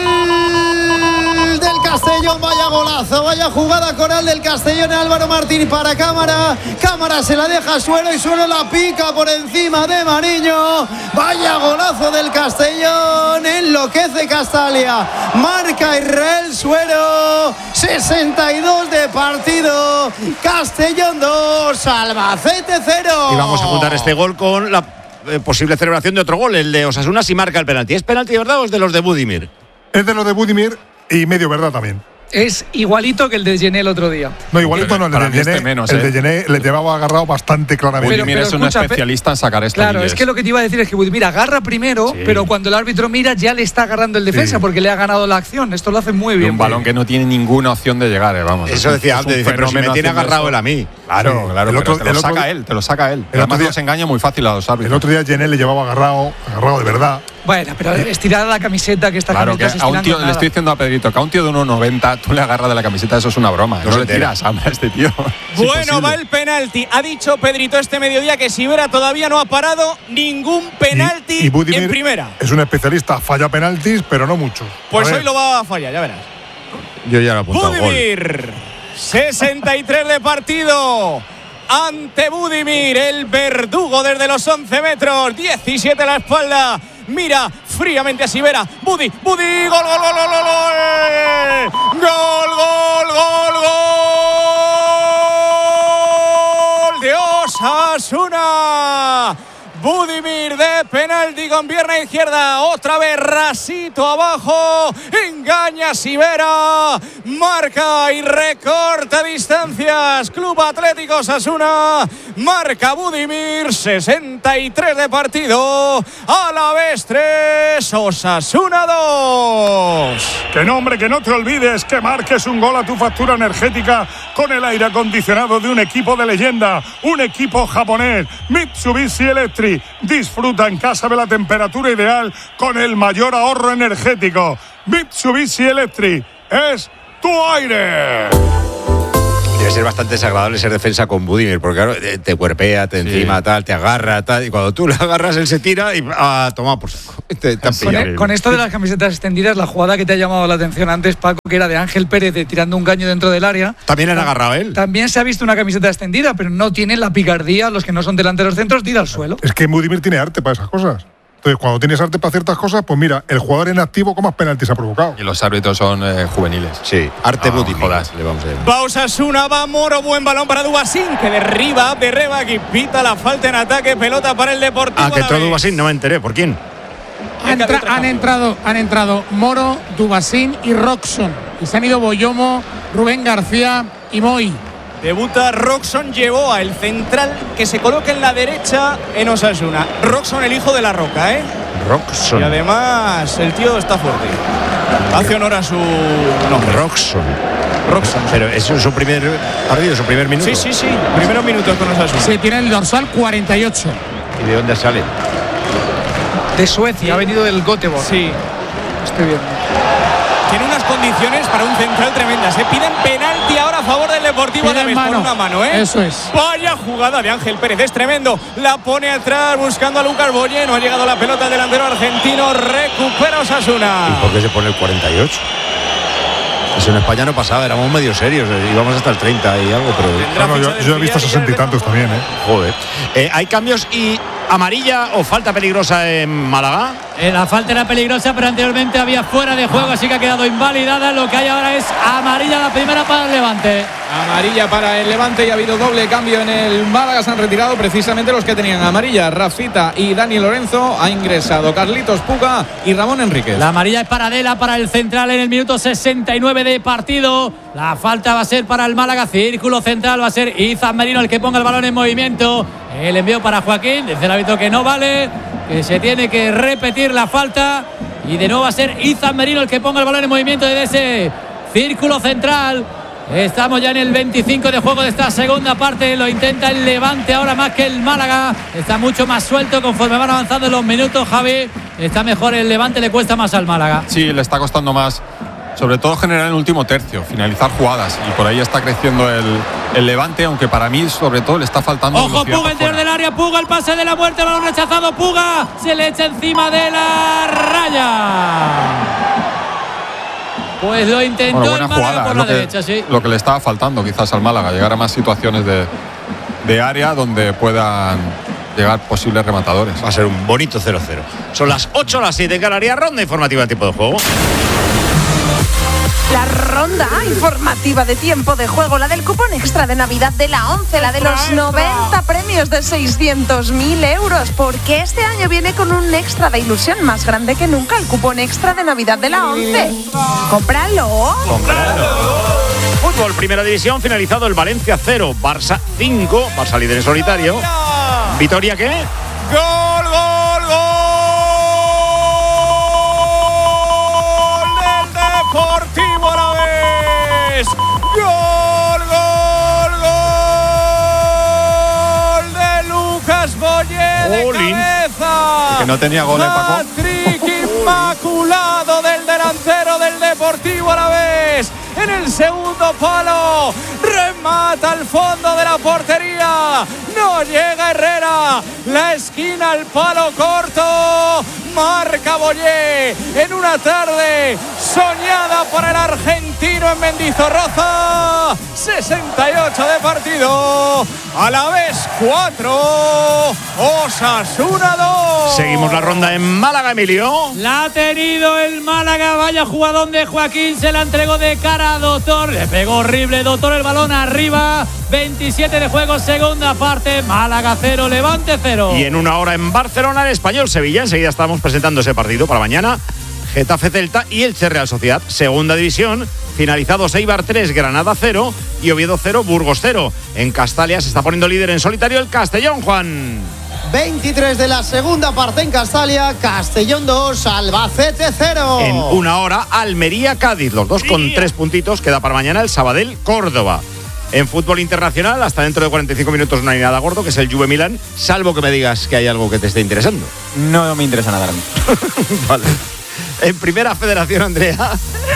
Gol del Castellón, vaya golazo, vaya jugada coral del Castellón. Álvaro Martín para Cámara. Cámara se la deja a Suero y Suero la pica por encima de Mariño. Vaya golazo del Castellón. Enloquece Castalia. Marca Israel Suero. sesenta y dos de partido. Castellón dos, Albacete cero. Y vamos a juntar este gol con la eh, posible celebración de otro gol, el de Osasuna si marca el penalti. ¿Es penalti de verdad o es de los de Budimir? Es de los de Budimir y medio verdad también. Es igualito que el de Gené el otro día. No, igualito no, el de Gené, este menos, el ¿eh? de Gené le llevaba agarrado bastante claramente. Budimir es un especialista en sacar esto. Claro, es que lo que te iba a decir es que Budimir agarra primero, sí. pero cuando el árbitro mira ya le está agarrando el defensa sí. porque le ha ganado la acción. Esto lo hace muy bien. Y un balón que no tiene ninguna opción de llegar, eh, vamos. Eso decía antes, dice, pero si me tiene agarrado él a mí. Claro, sí. claro, el otro, te lo saca él, te lo saca él. Además los engaña muy fácil a los árbitros. El otro día Gené le llevaba agarrado, agarrado de verdad. Bueno, pero estirar la camiseta que está Claro, que camiseta a un tío, le estoy diciendo a Pedrito, que a un tío de uno noventa tú le agarras de la camiseta, eso es una broma. No, no le tiras hambre a este tío. Bueno, va el penalti. Ha dicho Pedrito este mediodía que Sivera todavía no ha parado ningún penalti y, y Budimir en primera. Es un especialista, falla penaltis, pero no mucho. Pues hoy lo va a fallar, ya verás. Yo ya lo he apuntado. Budimir, sesenta y tres de partido. Ante Budimir, el verdugo desde los once metros, diecisiete a la espalda. Mira fríamente a Sivera. Budi, Budi, gol, gol, gol, gol, gol. Gol, gol, gol, gol de Osasuna. Budimir de penalti con pierna izquierda, otra vez rasito abajo, engaña a Sivera, marca y recorta distancias. Club Atlético Osasuna, marca Budimir, sesenta y tres de partido, Alavés tres, Osasuna dos. Que no, hombre, que no te olvides que marques un gol a tu factura energética con el aire acondicionado de un equipo de leyenda, un equipo japonés, Mitsubishi Electric. Disfruta en casa de la temperatura ideal con el mayor ahorro energético. Mitsubishi Electric es tu aire. Debe ser bastante desagradable ser defensa con Budimir, porque claro, te cuerpea, te encima, sí. tal, te agarra, tal, y cuando tú le agarras, él se tira y ah, toma por saco. Te, te con, el, con esto de las camisetas extendidas, la jugada que te ha llamado la atención antes, Paco, que era de Ángel Pérez de tirando un caño dentro del área. También le han agarrado él. También se ha visto una camiseta extendida, pero no tiene la picardía, los que no son delanteros centros, tira al suelo. Es que Budimir tiene arte para esas cosas. Entonces, cuando tienes arte para ciertas cosas, pues mira, el jugador en activo con más penaltis ha provocado. Y los árbitros son eh, juveniles. Sí, arte ah, Budimir. Jodas, le vamos a decir. Va Osasuna, va Moro, buen balón para Dubasín, que derriba de Reba, que pita la falta en ataque, pelota para el Deportivo. Ah, que entró Dubasín, no me enteré. ¿Por quién? Entra, han, entrado, han entrado Moro, Dubasín y Roxon. Y se han ido Boyomo, Rubén García y Moy. Debuta Roxon, llevó a el central que se coloca en la derecha en Osasuna. Roxon, el hijo de la Roca, ¿eh? Roxon. Y además el tío está fuerte. Hace honor a su nombre. Roxon. Roxon. Pero eso es su primer partido, su primer minuto. Sí, sí, sí. Primeros minutos con Osasuna. Sí, tiene el dorsal cuarenta y ocho. ¿Y de dónde sale? De Suecia. Sí. Ha venido del Göteborg. Sí. Estoy viendo. Tiene unas condiciones para un central tremendas. Se piden penalti ahora a favor del Deportivo Alavés por una mano, ¿eh? Eso es. Vaya jugada de Ángel Pérez, es tremendo. La pone atrás buscando a Lucas Boyé. No ha llegado la pelota al delantero argentino. Recupera Osasuna. ¿Y por qué se pone el cuarenta y ocho? Eso en España no pasaba, éramos medio serios, íbamos hasta el treinta y algo, pero... No, no, yo, yo he visto sesenta y tantos también, ¿eh? Joder. Eh, ¿Hay cambios y amarilla o falta peligrosa en Málaga? Eh, la falta era peligrosa, pero anteriormente había fuera de juego, así que ha quedado invalidada. Lo que hay ahora es amarilla, la primera para el Levante. Amarilla para el Levante y ha habido doble cambio en el Málaga. Se han retirado precisamente los que tenían amarilla. Rafita y Dani Lorenzo. Ha ingresado Carlitos Puga y Ramón Enríquez. La amarilla es para Adela, para el central en el minuto sesenta y nueve de partido. La falta va a ser para el Málaga. Círculo central va a ser Izan Merino el que ponga el balón en movimiento. El envío para Joaquín. Dice el árbitro que no vale, que se tiene que repetir la falta. Y de nuevo va a ser Izan Merino el que ponga el balón en movimiento desde ese círculo central. Estamos ya en el veinticinco de juego de esta segunda parte. Lo intenta el Levante ahora más que el Málaga. Está mucho más suelto conforme van avanzando los minutos, Javi. Está mejor el Levante, le cuesta más al Málaga. Sí, le está costando más, sobre todo generar el último tercio, finalizar jugadas. Y por ahí está creciendo el, el Levante, aunque para mí sobre todo le está faltando Ojo, velocidad. Puga, interior del área, Puga, el pase de la muerte, balón rechazado, Puga. Se le echa encima de la raya. Pues lo intentó bueno, buena el Málaga jugada, por la lo que, derecha, sí. Lo que le estaba faltando quizás al Málaga, llegar a más situaciones de, de área donde puedan llegar posibles rematadores. Va a ser un bonito cero cero. Son las ocho, las siete en Canarias, ronda informativa de tiempo de juego. La ronda informativa de tiempo de juego, la del cupón extra de Navidad de la once, la de los noventa premios de seiscientos mil euros, porque este año viene con un extra de ilusión más grande que nunca, el cupón extra de Navidad de la once. ¡Cómpralo! ¡Cómpralo! Fútbol, primera división, finalizado el Valencia cero, Barça cinco, Barça líder en solitario. ¿Vitoria qué? ¡Gol, gol, gol! ¡Del Deportivo Alavés! ¡Gol, gol, gol! De Lucas Boyé de Olin. cabeza. Que no tenía gol, ¿eh, Paco? Hat-trick en el segundo palo. Remata al fondo de la portería. No llega Herrera. La esquina al palo corto. Marca Boyé en una tarde soñada para el argentino en Mendizorroza. sesenta y ocho de partido. Alavés cuatro, Osasuna dos. Seguimos la ronda en Málaga, Emilio. La ha tenido el Málaga. Vaya jugadón de Joaquín. Se la entregó de cara a Doctor. Le pegó horrible Doctor el balón arriba. veintisiete de juego, segunda parte. Málaga cero, Levante cero. Y en una hora en Barcelona, el Español Sevilla. Enseguida estamos presentando ese partido para mañana. Getafe Celta y Elche Real Sociedad. Segunda división. Finalizados Eibar tres, Granada cero y Oviedo cero, Burgos cero. En Castalia se está poniendo líder en solitario el Castellón, Juan. veintitrés de la segunda parte en Castalia. Castellón dos, Albacete cero. En una hora, Almería Cádiz. Los dos con tres puntitos. Queda para mañana el Sabadell Córdoba. En fútbol internacional, hasta dentro de cuarenta y cinco minutos no hay nada gordo, que es el Juve Milán, salvo que me digas que hay algo que te esté interesando. No me interesa nada. Vale. En Primera Federación, Andrea.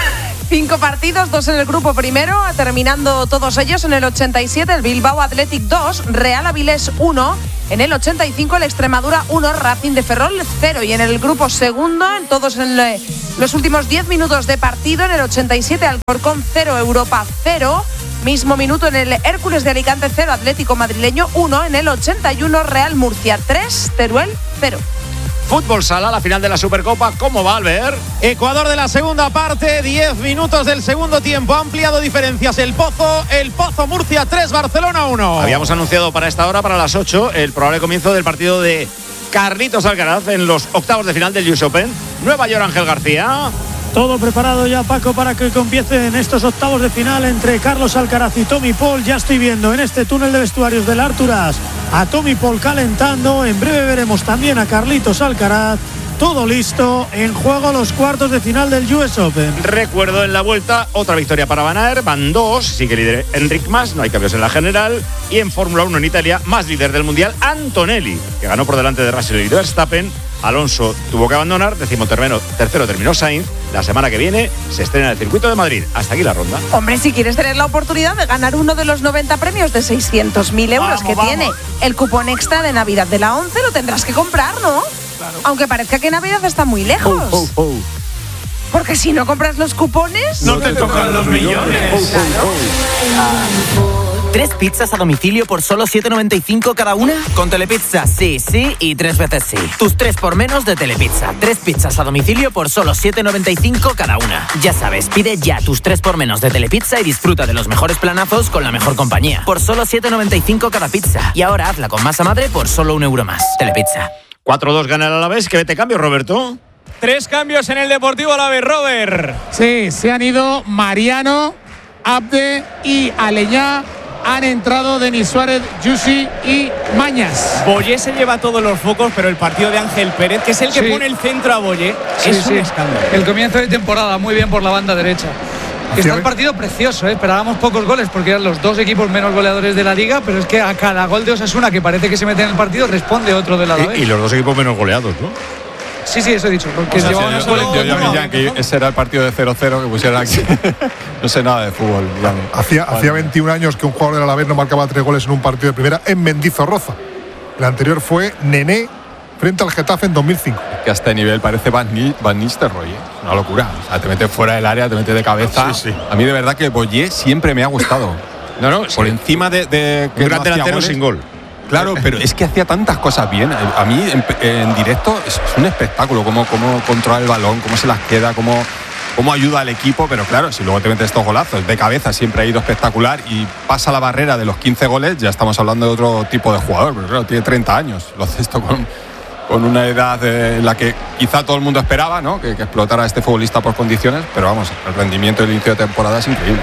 Cinco partidos, dos en el grupo primero, terminando todos ellos en el ochenta y siete, el Bilbao Athletic dos, Real Avilés uno, en el ochenta y cinco el Extremadura uno, Racing de Ferrol cero, y en el grupo segundo, en todos en le, los últimos diez minutos de partido, en el ochenta y siete Alcorcón cero, Europa cero, mismo minuto en el Hércules de Alicante cero, Atlético Madrileño uno, en el ochenta y uno Real Murcia tres, Teruel cero. Fútbol Sala, la final de la Supercopa, ¿cómo va, Albert? Ecuador de la segunda parte, diez minutos del segundo tiempo, ha ampliado diferencias el Pozo, el Pozo Murcia tres, Barcelona uno. Habíamos anunciado para esta hora, para las ocho, el probable comienzo del partido de Carlitos Alcaraz en los octavos de final del U S Open. Nueva York, Ángel García. Todo preparado ya, Paco, para que comiencen estos octavos de final entre Carlos Alcaraz y Tommy Paul. Ya estoy viendo en este túnel de vestuarios del Arturas a Tommy Paul calentando. En breve veremos también a Carlitos Alcaraz. Todo listo, en juego los cuartos de final del U S Open. Recuerdo en la vuelta, otra victoria para Van Aert, van dos, sigue líder Enric Mas, no hay cambios en la general. Y en Fórmula uno en Italia, más líder del Mundial, Antonelli, que ganó por delante de Russell y Verstappen. Alonso tuvo que abandonar, decimotercero tercero terminó Sainz. La semana que viene se estrena el circuito de Madrid. Hasta aquí la ronda. Hombre, si quieres tener la oportunidad de ganar uno de los noventa premios de seiscientos mil euros vamos, que vamos. tiene el cupón extra de Navidad de la once, lo tendrás que comprar, ¿no? Claro. Aunque parezca que Navidad está muy lejos. Oh, oh, oh. Porque si no compras los cupones, no te tocan los millones. Oh, oh, oh. ¿Tres pizzas a domicilio por solo siete noventa y cinco cada una? Con Telepizza, sí, sí y tres veces sí. Tus tres por menos de Telepizza. Tres pizzas a domicilio por solo siete noventa y cinco cada una. Ya sabes, pide ya tus tres por menos de Telepizza y disfruta de los mejores planazos con la mejor compañía. Por solo siete noventa y cinco cada pizza. Y ahora hazla con masa madre por solo un euro más. Telepizza. cuatro dos gana el Alavés. ¿Qué vete cambio, Roberto? Tres cambios en el Deportivo Alavés, Robert. Sí, se han ido Mariano, Abde y Aleñá. Han entrado Denis Suárez, Yusi y Mañas. Boyé se lleva todos los focos, pero el partido de Ángel Pérez, que es el que sí. pone el centro a Boyé, sí, es sí. un escándalo. El comienzo de temporada, muy bien por la banda derecha. Está el partido precioso, ¿eh? Esperábamos pocos goles porque eran los dos equipos menos goleadores de la liga, pero es que a cada gol de Osasuna que parece que se mete en el partido responde otro de la y, y los dos equipos menos goleados, ¿no? Sí, sí, eso he dicho. Porque o sea, llevaban sí, yo, yo, yo, yo, yo, que ese era el partido de cero cero que pusieron aquí. No sé nada de fútbol. Ya. Hacía, vale. hacía veintiún años que un jugador del Alavés no marcaba tres goles en un partido de primera en Mendizorroza. El anterior fue Nené frente al Getafe en dos mil cinco. Que a este nivel parece Van, Van Nistelrooy, ¿eh? Una locura. O sea, te metes fuera del área, te metes de cabeza. Sí, sí. A mí de verdad que Boyé siempre me ha gustado. No, no. Por sí. encima de, de que un gran no delantero sin gol. Claro, pero es que hacía tantas cosas bien. A mí, en, en directo, es, es un espectáculo. Cómo, cómo controla el balón, cómo se las queda, cómo, cómo ayuda al equipo. Pero claro, si luego te metes estos golazos de cabeza, siempre ha ido espectacular y pasa la barrera de los quince goles, ya estamos hablando de otro tipo de jugador. Pero claro, tiene treinta años. Lo hace esto con, con una edad en la que quizá todo el mundo esperaba, ¿no? que, que explotara a este futbolista por condiciones. Pero vamos, el rendimiento del inicio de temporada es increíble.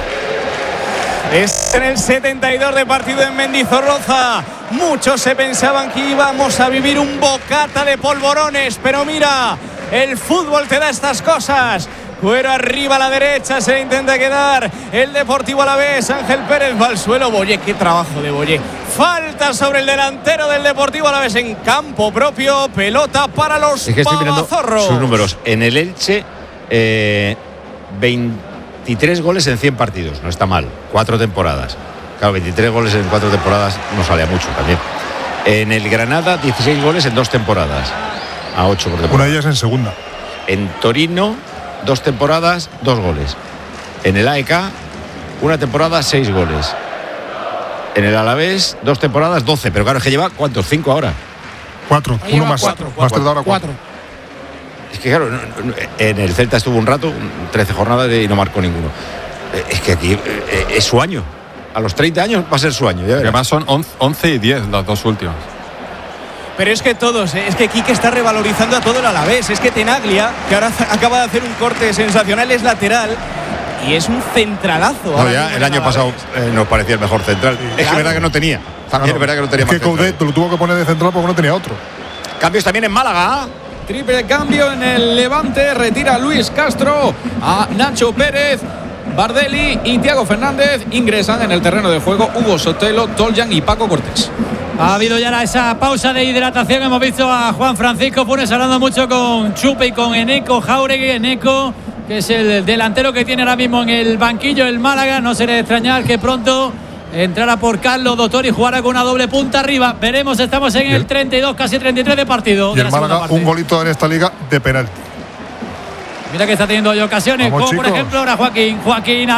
Es en el setenta y dos de partido en Mendizorroza. Muchos se pensaban que íbamos a vivir un bocata de polvorones, pero mira, el fútbol te da estas cosas. Cuero arriba a la derecha, se intenta quedar el Deportivo Alavés. Ángel Pérez va al suelo. Boyé, qué trabajo de Boyé. Falta sobre el delantero del Deportivo Alavés en campo propio. Pelota para los es que estoy mirando Pavazorros. Sus números en el Elche, eh, veinte veintitrés goles en cien partidos. No está mal. Cuatro temporadas. Claro, veintitrés goles en cuatro temporadas no sale a mucho también. En el Granada, dieciséis goles en dos temporadas. A ocho por temporada. Una de ellas en segunda. En Torino, dos temporadas, dos goles. En el A E K, una temporada, seis goles. En el Alavés, dos temporadas, doce. Pero claro, es que lleva, ¿cuántos? ¿Cinco ahora? Cuatro. Ahí Uno lleva más. cuatro, Más cuatro, tres de ahora cuatro. cuatro. Es que claro, no, no, en el Celta estuvo un rato, trece jornadas y no marcó ninguno. Es que aquí eh, es su año. A los treinta años va a ser su año. Ya además son once y diez las dos últimas. Pero es que todos, ¿eh? Es que Quique está revalorizando a todo el Alavés. Es que Tenaglia, que ahora acaba de hacer un corte sensacional, es lateral y es un centralazo. No, ya el año pasado eh, nos parecía el mejor central. Sí, es claro. que es verdad que no tenía. También claro. es verdad que no tenía es más que Coudet lo tuvo que poner de central porque no tenía otro. Cambios también en Málaga. Triple cambio en el Levante. Retira a Luis Castro, a Nacho Pérez, Bardelli y Thiago Fernández. Ingresan en el terreno de juego Hugo Sotelo, Toljan y Paco Cortés. Ha habido ya esa pausa de hidratación. Hemos visto a Juan Francisco Funes hablando mucho con Chupe y con Eneco Jauregui. Eneco, que es el delantero que tiene ahora mismo en el banquillo el Málaga. No será de extrañar que pronto entrará por Carlos Doctor y jugará con una doble punta arriba. Veremos, estamos en el treinta y dos, casi treinta y tres de partido. Y el Málaga, un golito en esta liga de penalti. Mira que está teniendo hoy ocasiones, Vamos, como chicos. por ejemplo ahora Joaquín. Joaquín